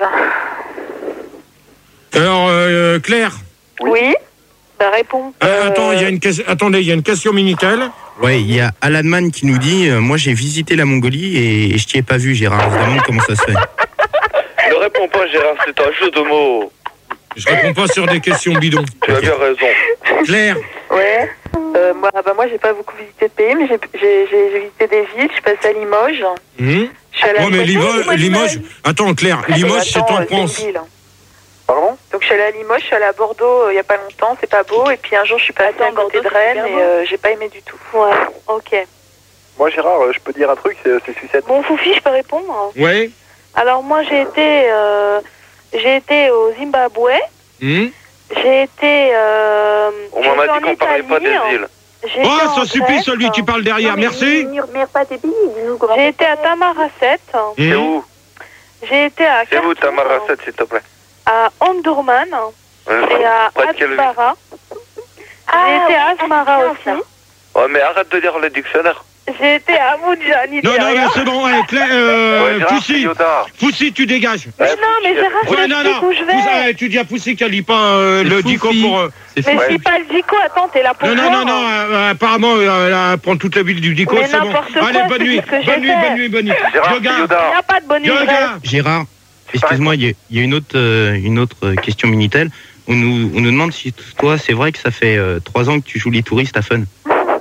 Alors, euh, Claire, Oui. Bah, réponds. euh, Euh, attends, il y a une question. Attendez, il y a une question Minitel. Ouais, il y a Alan Man qui nous dit euh, moi j'ai visité la Mongolie et, et je t'y ai pas vu, Gérard. Je me demande comment ça se fait. Ne réponds pas, Gérard, c'est un jeu de mots. Je réponds pas sur des questions bidons. Tu as bien raison. Claire, Ouais. Euh, moi, bah, moi, j'ai pas beaucoup visité de pays, mais j'ai- j'ai j'ai- j'ai visité des villes. Je suis passée à Limoges. hum Je suis allée à Oh, mais Limoges. Limoges, Limoges. Attends, Claire, Limoges, c'est Attends, en euh, France. une ville. Pardon? Donc, je suis allée à Limoges, je suis allée à Bordeaux euh, il y a pas longtemps, c'est pas beau. Et puis un jour, je suis passée à côté de Rennes et euh, j'ai pas aimé du tout. Ouais, ok. Moi, Gérard, euh, je peux dire un truc, c'est c'est sucette. Bon, Foufi, je peux répondre? Oui. Alors, moi, j'ai été, euh, j'ai été au Zimbabwe. Hum J'ai été. Euh, On j'ai m'en a été en dit qu'on parlait pas Italie. des îles. J'ai été Oh, en ça suffit, Grèce. celui qui parle derrière. Merci. Ne pas tes pays, dis-nous comment. J'ai été à Tamaracet. C'est Hum où? J'ai été à C'est où, Khartoum, Tamaracet, s'il te plaît? à Omdurman Euh, et à près de quelle ville? Asmara. J'ai été à Asmara aussi. Ouais, mais arrête de lire le dictionnaire. J'ai été à Abuja, Non, non, Nigeria. mais c'est bon, ouais, Claire, euh, Ouais, Gérard, c'est Poussi, Yoda. Poussi, tu dégages. Mais non, mais Gérard, je Ouais, non, t'explique non, où je vais. Poussi, ouais, tu dis à Poussi qu'elle lit pas euh, C'est le Foufi. dico pour... euh, C'est Mais fou. je dis pas le dico, attends, t'es là pour Non, non, voir. non, non, euh, apparemment, euh, elle prend toute la ville du dico, Mais c'est bon. n'importe quoi, Allez, je bonne te nuit, dis ce que j'ai bonne nuit, fait. bonne nuit, bonne nuit. Gérard, c'est Yoga, Il n'y Yoda. a pas de bonne nouvelle. Yoga. Gérard, excuse-moi, il y, a- il y a une autre, euh, une autre euh, question Minitel. On nous, on nous demande si toi, c'est vrai que ça fait euh, trois ans que tu joues les touristes à Fun.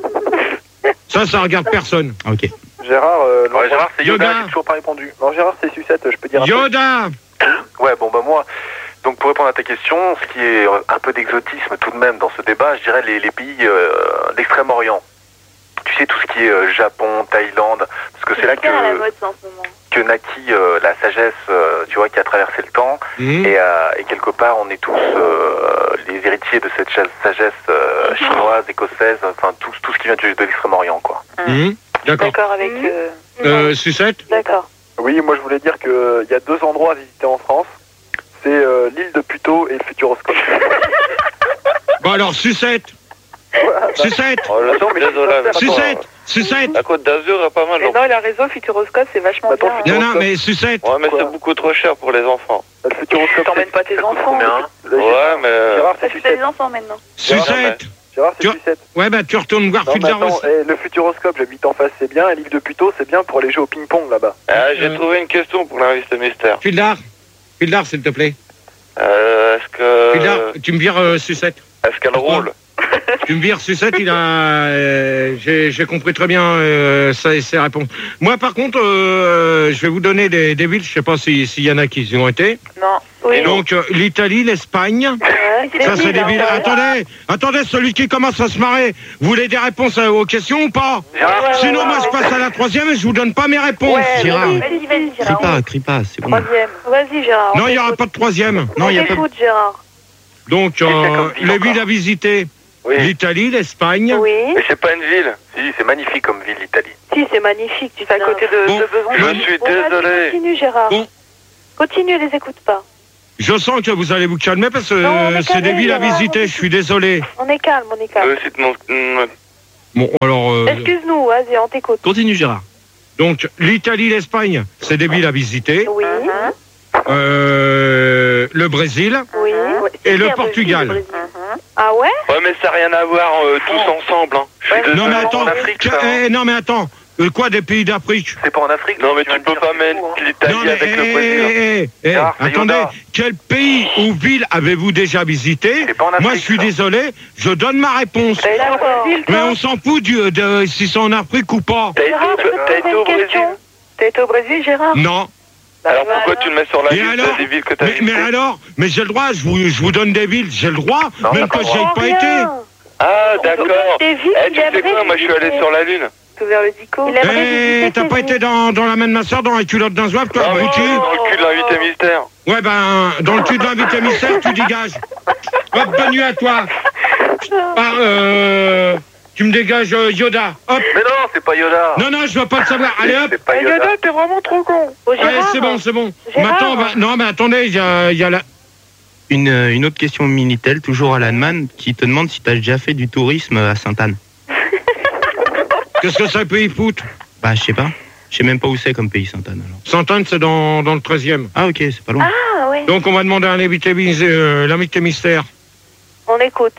Ça, ça regarde personne. Ah, ok. Gérard, euh, non, Ouais, Gérard, c'est Yoda, Yoda. j'ai toujours pas répondu. Non, Gérard, c'est sucette, je peux dire un truc. Yoda. Ouais, bon, bah moi, donc pour répondre à ta question, ce qui est euh, un peu d'exotisme tout de même dans ce débat, je dirais les, les pays euh, d'Extrême-Orient. Tu sais, tout ce qui est euh, Japon, Thaïlande, parce que c'est là hyper à la que, mode ça, en ce moment. que naquit euh, la sagesse, euh, tu vois, qui a traversé le temps. Hum. Et, euh, et quelque part, on est tous euh, les héritiers de cette cha- sagesse euh, chinoise, écossaise, enfin tout, tout ce qui vient du- de l'Extrême-Orient, quoi. Hum. D'accord. D'accord, avec. Mhm. euh, Euh, Sucette. D'accord. Oui, moi, je voulais dire qu'il y a deux endroits à visiter en France. C'est euh, l'île de Puteaux et le Futuroscope. Bon, alors, Sucette. Sucette. Oh, là, Attends, mais désolé, mais Sucette. Sucette. la Côte d'Azur est pas mal. Mais donc. non, il a raison, Futuroscope, c'est vachement Attends, bien. Non, non, mais Sucette. Ouais, mais Quoi c'est beaucoup trop cher pour les enfants. Le Futuroscope, T'emmènes pas tes ça coûte enfants. combien Ouais, mais... euh, Gérard, c'est Parce que t'as sucette. des enfants maintenant. Sucette. Gérard, c'est Tu- sucette. Ouais, bah, tu retournes voir Non, mais Fulgar attends, aussi. eh, le Futuroscope, j'habite en face, c'est bien. Et l'île de Puteaux, c'est bien pour aller jouer au ping-pong là-bas. Ah, j'ai Euh. trouvé une question pour l'invité mystère. Fulgar. Fulgar, s'il te plaît. Euh, est-ce que... Fulgar, tu me vires euh, Sucette. Est-ce qu'elle roule? Tu me vires sucette, il a... euh, j'ai j'ai compris très bien euh, ça, ses réponses. Moi, par contre, euh, je vais vous donner des, des villes, je sais pas s'il si y en a qui y ont été. Non. Oui. Donc, euh, l'Italie, l'Espagne... Ouais, Ça, c'est des hein. villes... Attendez, attendez, celui qui commence à se marrer, vous voulez des réponses à- aux questions ou pas? ouais, Sinon, ouais, moi, ouais. je passe à la troisième et je vous donne pas mes réponses. Ouais, Gérard. vas-y, vas-y, vas-y, Crie Gérard. pas, crie pas, c'est bon. Troisième. Vas-y, Gérard. Non, il n'y aura pas de troisième. Non, On il y a pas. t'écoute, Gérard. Donc, euh, les villes à visiter, Oui. l'Italie, l'Espagne. Oui. Mais c'est pas une ville. Si, c'est magnifique comme ville, l'Italie. Si, c'est magnifique. Tu fais à côté de, Bon, de Besançon. je suis Bon, vas-y, désolé. Continue, Gérard. Bon. Continue, les écoute pas. Je sens que vous allez vous calmer parce que Non, on est euh, c'est calme, des villes à Gérard. visiter, je suis désolé. On est calme, on est calme. Euh, c'est mon... mm, Bon, alors... euh, Excuse-nous, vas-y, on t'écoute. Continue, Gérard. donc, l'Italie, l'Espagne, c'est des villes à visiter. Oui. Euh, le Brésil Oui. et le Super, Portugal. Brésil. Ah ouais? Ouais, mais ça n'a rien à voir euh, tous ensemble. Hein. Je suis Non mais désolé, attends, en Afrique, que- ça, hein. eh, non mais attends, Euh, quoi des pays d'Afrique? C'est pas en Afrique. Non, mais tu peux pas mettre l'Italie Non mais avec eh, le Brésil. eh, eh, eh, Gérard, c'est attendez, Yoda. quel pays ou ville avez-vous déjà visité? C'est pas en Afrique, Moi je suis ça. désolé, je donne ma réponse. T'as été au Brésil, Mais toi? on s'en fout du, de, si c'est en Afrique ou pas. T'as été, Gérard, je peux te t'as poser été une au Brésil. question? T'as été au Brésil, Gérard? Non. Bah, Alors bah, pourquoi tu le mets sur la Et liste alors des villes que t'as mais, mais visitées? alors, mais j'ai le droit, je vous, je vous donne des villes, j'ai le droit, Non, même t'as que pas j'y le ai Oh, pas rien. été. Ah, On d'accord. donne des villes Eh, qu'il tu sais aimerait quoi, moi je suis allé visiter. sur la Lune. Tout vers le Dico. Il aimerait Eh, visiter t'as ces pas été villes. dans, dans la main de ma soeur, dans la culotte d'un zouave, toi, Ah, mais abruti? tu es dans le cul de l'invité mystère. Ouais, ben, dans le cul de l'invité mystère, tu dégages. Hop, bonne nuit à toi. Ah, euh, tu me dégages euh, Yoda. Hop. Mais non, c'est pas Yoda. Non, non, je veux pas le savoir. Allez, hop. C'est pas Eh, Yoda. Yoda, t'es vraiment trop con. Oh, Allez, Gérard. c'est bon, c'est bon. Gérard. Maintenant, bah, non, mais attendez, il y a, il y a la... Une, euh, une autre question Minitel, toujours à l'Allemagne, qui te demande si tu as déjà fait du tourisme à Sainte-Anne. Qu'est-ce que ça peut y foutre? Bah, je sais pas. Je sais même pas où c'est comme pays Sainte-Anne alors. Sainte-Anne, c'est dans, dans le treizième. Ah, ok, c'est pas loin. Ah, oui. Donc, on va demander à l'invité euh, l'invité mystère. On écoute.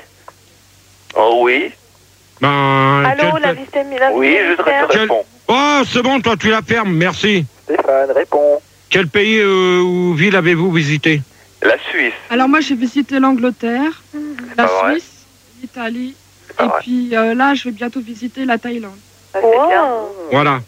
Oh oui. Ben, Allô, quel- l'invité l'invité Oui, je te mystère. quel- réponds. Oh, c'est bon, toi, tu la fermes, merci. Stéphane, réponds. Quel pays euh, ou ville avez-vous visité? La Suisse. Alors moi j'ai visité l'Angleterre, la pas vrai. Suisse, l'Italie, C'est pas et vrai. puis euh, là je vais bientôt visiter la Thaïlande. Ah, c'est bien. Voilà.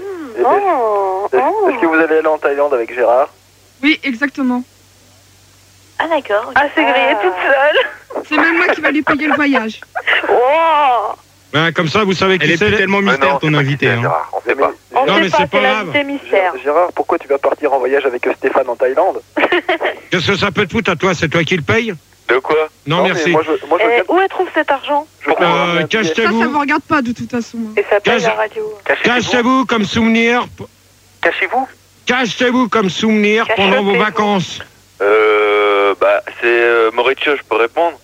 Oh, Est-ce oh. est-ce que vous allez aller en Thaïlande avec Gérard? Oui, exactement. Ah d'accord. Ah, c'est grillé toute seule. C'est même moi qui va lui payer le voyage. Oh. Ben, comme ça, vous savez Elle qui est c'est. plus tellement Mais mystère non, ton c'est pas invité. qui c'est, Hein. Gérard, on sait pas. On Non, sait mais pas, c'est pas c'est grave. l'invité mystère. Gérard, pourquoi tu vas partir en voyage avec Stéphane en Thaïlande? Qu'est-ce que ça peut te foutre à toi? C'est toi qui le paye? De quoi? Non, mais merci. Moi, je, moi, je Eh, veux où elle trouve cet argent? je veux Euh, avoir un billet. Ça, ça Cachez-vous. vous regarde pas de toute façon. hein. Et ça paye Cache- la radio. Cachez-vous. Cachez-vous comme souvenir. Cachez-vous. Cachez-vous comme souvenir pendant vos Cachetez-vous. vacances. Euh, bah, c'est euh, Mauricio, je peux répondre.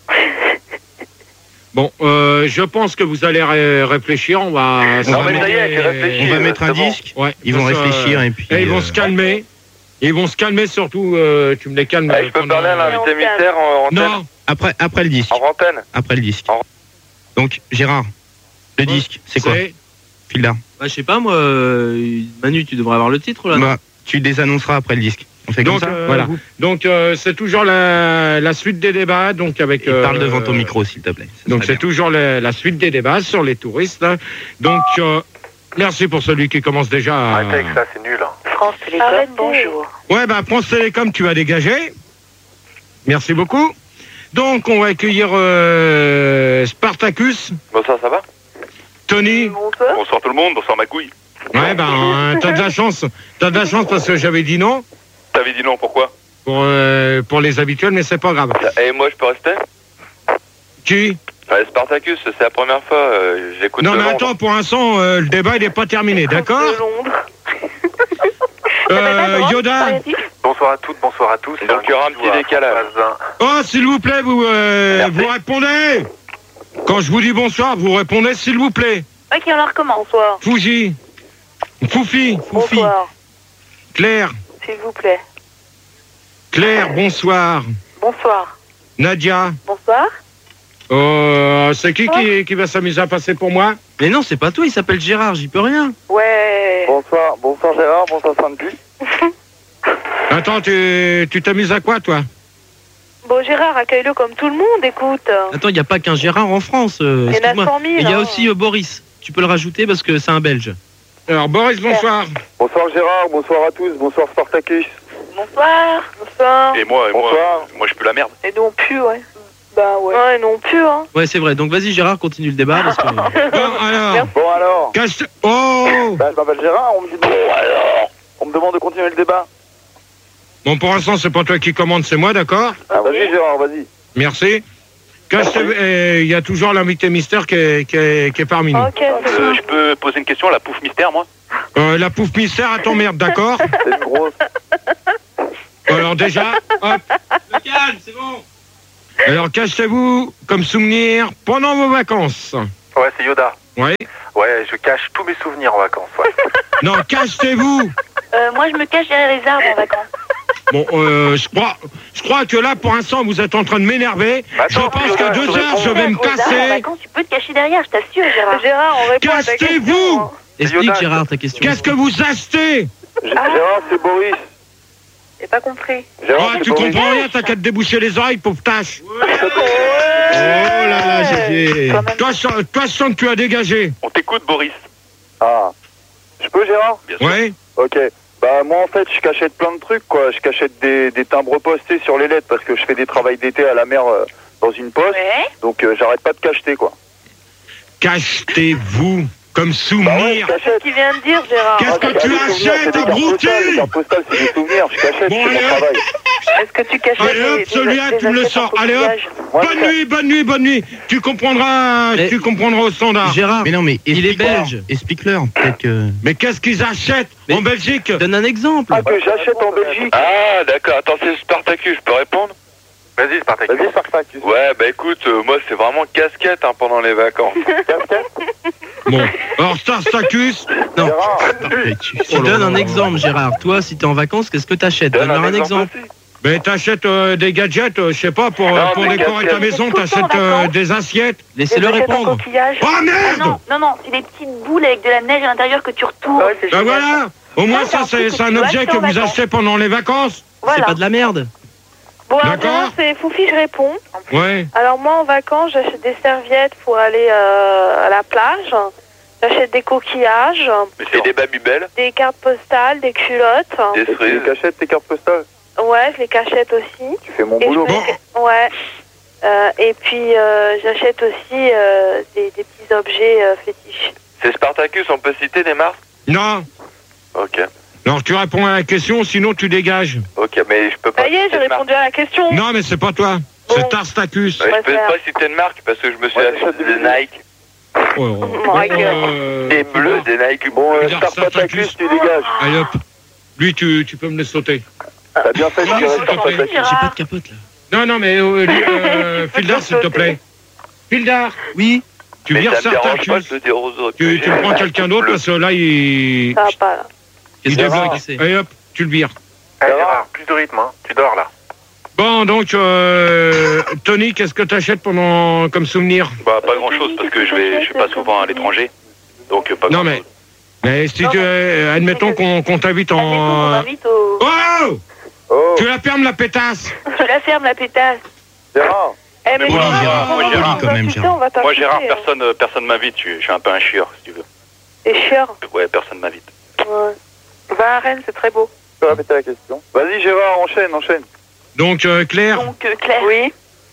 Bon, euh, je pense que vous allez ré- réfléchir. On va. ça Non, va mais ça y est, mettre- j'ai réfléchi. On va euh, mettre un c'est bon. disque, Ouais, ils vont parce que, réfléchir euh, et puis. et ils vont euh, se calmer. Ils vont se calmer surtout. euh, tu me les calmes. Eh, je peux pendant- parler à l'invité En mystère en en antenne? Non. Après, après le disque. En antenne? Après le disque. En- Donc, Gérard, le disque, c'est quoi? Filda. Bah, je sais pas, moi, euh, Manu, tu devrais avoir le titre là. Bah, tu les annonceras après le disque. On fait Donc, comme ça. euh, Voilà. vous- Donc euh, c'est toujours la, la suite des débats. Donc avec. Et parle euh, devant ton micro, s'il te plaît. Ça Donc serait c'est toujours la, la suite des débats sur les touristes. hein. Donc euh, merci pour celui qui commence déjà. à- Arrêtez avec ça, c'est nul. Hein. France Télécom, bonjour. Ouais, bah France Télécom, tu as dégagé. Merci beaucoup. Donc on va accueillir euh, Spartacus, Bonsoir, ça va? Tony. Bonsoir. Bonsoir tout le monde, bonsoir ma couille. Ouais, ben euh, t'as de la chance. T'as de la chance parce que j'avais dit non T'avais dit non, pourquoi? pour euh, pour les habituels, mais c'est pas grave. Et moi, je peux rester? Qui? Enfin, Spartacus, c'est la première fois, euh, j'écoute Non de mais Londres. attends, pour l'instant euh, le débat il est pas terminé, d'accord? De Londres. Euh, Yoda. Bonsoir à toutes, bonsoir à tous. Donc il y aura un petit décalage. Oh, s'il vous plaît, vous, euh, Merci. vous répondez. Quand je vous dis bonsoir, vous répondez s'il vous plaît. Ok, on en recommence. Bonsoir. Fouji. Foufi. Foufi. Bonsoir. Claire. S'il vous plaît. Claire, bonsoir. Bonsoir. Nadia. Bonsoir. Euh, c'est qui, qui qui va s'amuser à passer pour moi? Mais non, c'est pas toi, il s'appelle Gérard, j'y peux rien. Ouais. Bonsoir, bonsoir Gérard, bonsoir Sainte-Pu. Attends, tu tu t'amuses à quoi, toi? Bon, Gérard, accueille-le comme tout le monde, écoute. Attends, il n'y a pas qu'un Gérard en France. euh, Il y en a excuse-moi. cent mille, Il y a hein. aussi euh, Boris. Tu peux le rajouter parce que c'est un Belge. Alors, Boris, bonsoir. Bonsoir Gérard, bonsoir à tous, bonsoir Spartacus. Bonsoir. Bonsoir. Et moi, et moi, Bonsoir. moi je peux la merde. Et nous on pue, ouais. Bah ouais. Ouais, nous on pue, hein. Ouais, c'est vrai. Donc vas-y Gérard, continue le débat parce que. Bon, alors. Bon alors. Cache... Oh Bah, je m'appelle Gérard, on me dit bon alors. On me demande de continuer le débat. Bon, pour l'instant, c'est pas toi qui commande, c'est moi, d'accord? Ah, vas-y Gérard, vas-y. Merci. Cache... Il y a toujours l'invité mystère qui est, qui est, qui est parmi nous. Ok, Euh, je peux poser une question, la pouffe mystère, moi? Euh, la pouffe mystère à ton merde, d'accord? C'est une grosse. Alors déjà, hop. Le calme, c'est bon. Alors cachez-vous comme souvenir pendant vos vacances. Ouais, c'est Yoda. Oui. Ouais, je cache tous mes souvenirs en vacances, ouais. Non, cachez-vous. Euh, moi, je me cache derrière les arbres en vacances. Bon, euh, je crois, je crois que là, pour l'instant, vous êtes en train de m'énerver. Je pense qu'à deux heures, je vais me Aux arbres en casser. vacances, tu peux te cacher derrière, je t'assure, Gérard. Gérard, on répond à ta question. Cachez-vous. hein. Explique Yoda. Gérard ta question. Qu'est-ce que vous achetez? Gérard, c'est Boris. J'ai pas compris. Gérard, Ah, c'est tu Boris. comprends rien, t'as qu'à te déboucher les oreilles, pauvre tâche. Oh là là, j'ai... Toi, je sens- toi, je sens que tu as dégagé. On t'écoute, Boris. Ah. Je peux Gérard? Bien sûr. Ouais. Ok. Bah moi en fait je cachette plein de trucs quoi. Je cachette des, des timbres postés sur les lettres parce que je fais des travails d'été à la mer euh, dans une poste. Ouais. Donc euh, j'arrête pas de cacheter quoi. Cachetez-vous comme Bah ouais, souvenir. je C'est ce cachette. qu'il vient de dire, Gérard. Qu'est-ce que Ah, tu des souvenirs, c'est achètes, des cartes abruti? postales, des cartes postales, c'est des souvenirs. Je cachette, Bon, je fais allez, mon hop. travail. Est-ce que tu caches Allez hop, des- celui-là, des- tu me le des sors. assiettes en Allez hop. coquillage? Moi, je Bonne cache- nuit, bonne nuit, bonne nuit. Tu comprendras, Mais- tu comprendras au standard. Gérard, Mais non, mais il est explique-leur. belge. Explique-leur. Peut-être que. Mais qu'est-ce qu'ils achètent Mais- en Belgique? Donne un exemple. Ah que j'achète en Belgique. Ah, d'accord. Attends, c'est Spartacus, je peux répondre? Vas-y, Spartacus. Vas-y Spartacus. Ouais, bah écoute, euh, moi c'est vraiment casquette hein, pendant les vacances. Casquette. Bon, alors Spartacus, Non. Gérard. Tu donnes un exemple Gérard. Toi, si t'es en vacances, qu'est-ce que t'achètes? Donne Donne-leur un exemple. aussi. ben t'achètes euh, des gadgets, euh, je sais pas, pour, euh, Non, pour mais décorer qu'est-ce ta que- maison, tout le temps en t'achètes euh, vacances. des assiettes. Laissez-le Des assiettes en répondre. coquillage. Oh Ah merde! non, non, non, c'est des petites boules avec de la neige à l'intérieur que tu retournes. Ouais, c'est Ben génial. voilà, au moins Ça, c'est ça un c'est truc c'est que un tu objet achètes que en vous vacances. achetez pendant les vacances. C'est Voilà. pas de la merde. Bon, alors, D'accord. Gérard, c'est Foufi, je réponds. Ouais. Alors moi, en vacances, j'achète des serviettes pour aller euh, à la plage. J'achète des coquillages, Mais c'est des babybel, des cartes postales, des culottes. des Et tu les cerises. cachettes tes cartes postales. Ouais, je les cachette aussi. Tu fais mon Et boulot. je me- Ouais. Euh, et puis, euh, j'achète aussi euh, des, des petits objets euh, fétiches. C'est Spartacus, on peut citer des marques? Non. Ok. Alors tu réponds à la question, sinon tu dégages. Ok, mais je peux pas Ça y est, j'ai citer de marque. répondu à la question. Non, mais c'est pas toi. Bon. C'est Tarstacus. Ouais, je peux faire. pas citer de marque parce que je me suis Ouais, acheté j'achète des des Nike. Oh, My God. euh, Des bleus, des Nike. Bon euh, Regarde, Spartacus, Spartacus. tu dégages. Allez hop. Lui, tu, tu peux me le sauter. T'as bien fait de Non, tirer s'il te plaît. Spartacus. J'ai pas de capote là. Non, non, mais euh, lui, euh, Fildar, s'il te plaît. Fildar, Oui. tu Mais vires ça me dérange pas de Spartacus. le dire aux autres. Tu, que tu j'ai- prends quelqu'un d'autre Bleu. parce que là, il, Ça va pas, là. Qu'est-ce il que débloque. c'est qui c'est Allez hop, tu le vires. Eh, Gérard, plus de rythme, hein. Tu dors là. Bon, donc, euh, Tony, qu'est-ce que t'achètes pendant comme souvenir? Bah, pas grand chose parce que je vais, je suis pas souvent à l'étranger. Donc, euh, pas Non, grand mais, chose. mais si Non, tu, mais- euh, admettons qu'on qu'on t'invite Admettons qu'on en... m'invite au... Oh! Oh, Tu la fermes la pétasse. Tu la fermes, la pétasse. Gérard. Eh, mais moi, Gérard, Gérard, on moi, va Gérard, quand même, t'insulter, Gérard. on va Moi, Gérard, t'insulter, hein. personne, euh, personne m'invite. Je, je suis un peu un chieur, si tu veux. Et chieur. Ouais, personne m'invite. Ouais. Va à Rennes, c'est très beau. Tu peux répéter la question. Vas-y Gérard, enchaîne, enchaîne. Donc, euh, Claire, Donc, euh, Claire. Oui.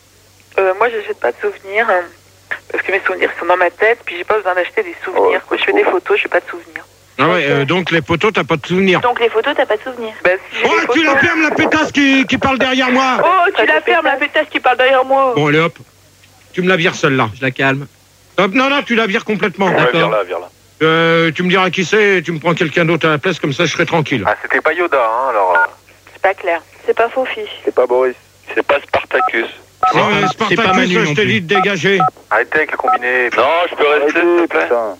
Euh, moi, j'achète pas de souvenirs euh, parce que mes souvenirs sont dans ma tête, puis j'ai pas besoin d'acheter des souvenirs. Oh, Quand je fais des photos, j'ai pas de souvenirs. ah ouais, euh, donc les poteaux, t'as pas de souvenir. Donc, les photos, t'as pas de souvenirs. Bah, si j'ai Oh, des tu la photos- fermes la pétasse qui, qui parle derrière moi. Oh, tu la fermes, la pétasse qui parle derrière moi. Bon, allez hop, tu me la vires celle-là. Je la calme. Hop, non, non, tu la vires complètement. Ouais, D'accord. viens là, viens là. Euh, tu me diras qui c'est, tu me prends quelqu'un d'autre à la place, comme ça je serai tranquille. Ah, c'était pas Yoda, hein, alors. euh, C'est pas clair. C'est pas Faufi. C'est pas Boris. C'est pas Spartacus. Non, pas- mais c'est pas Spartacus, Manu je non t'ai plus. dit de dégager. Arrêtez avec le combiné. Non, je peux rester, s'il te Arrêtez, plaît. putain.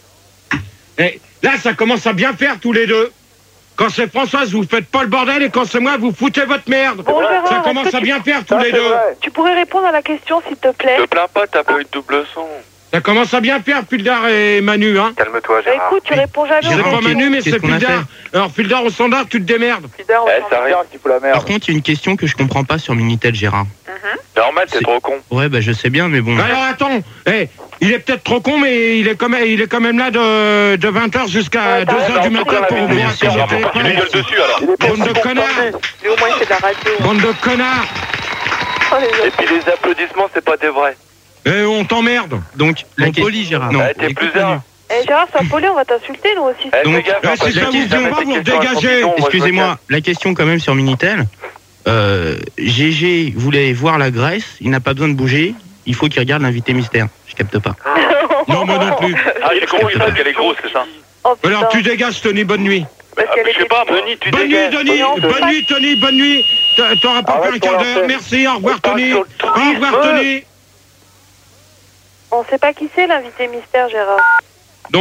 Eh, là, ça commence à bien faire tous les deux. Quand c'est Françoise, vous faites pas le bordel, et quand c'est moi, vous foutez votre merde. Bon, Gérard, Ça est-ce commence que à tu- bien faire tous Ça, les c'est deux. vrai. Tu pourrais répondre à la question, s'il te plaît. Te plains pas, t'as pas eu de double son. Ça commence à bien faire, Pildar et Manu, hein. Calme-toi, Bah, Gérard. écoute, tu réponds jamais C'est aux pas questions. Manu, mais Qu'est-ce c'est qu'on a Pildar. Alors, Pildar au standard, tu te démerdes. Pildar au Eh, standard. c'est rien qui fout la merde. Par contre, il y a une question que je comprends pas sur Minitel, Gérard. Normal, t'es C'est- trop con. Ouais, bah je sais bien, mais bon. Alors, attends. Eh, il est peut-être trop con, mais il est quand même, il est quand même là de, de vingt heures jusqu'à Ouais, deux t'as heures du raison, matin la pour vidéo, voir c'est si Gérard, j'ai faut pas qu'il gueule dessus, alors. Bande de connards. Lui, au moins, il fait de la radio. Bande de connards. Oh, les Et puis les applaudissements, c'est pas des vrais. Eh, on t'emmerde. Donc, la On question. poli, Gérard. Non. Eh, t'es plus un. Eh, Gérard, sois poli, on va t'insulter, nous aussi. Eh, Donc, fais gaffe, eh, hein, si parce ça que vous si fait jamais pas, tes vous questions, elles sont dégagez. bidons, moi, je me Excusez-moi, la question quand même sur Minitel. Euh, G G voulait voir la Grèce, il n'a pas besoin de bouger, il faut qu'il regarde l'invité mystère. Je capte pas. Non, moi non plus. Ah, j'ai compris parce qu'elle est grosse, c'est ça. Oh, putain. Alors, tu dégages, Tony, bonne nuit. Parce Ah, qu'elle Je sais était- pas, Tony, tu Bonne nuit, dégages. Tony. Non, Bonne pas- nuit, Tony. Bonne nuit. T'a- T'auras pas fait Arrête un ton quart d'heure. lanceur. Merci. Au revoir, On parle Tony. sur Au le tourisme. revoir, Tony. On sait pas qui c'est, l'invité mystère, Gérard.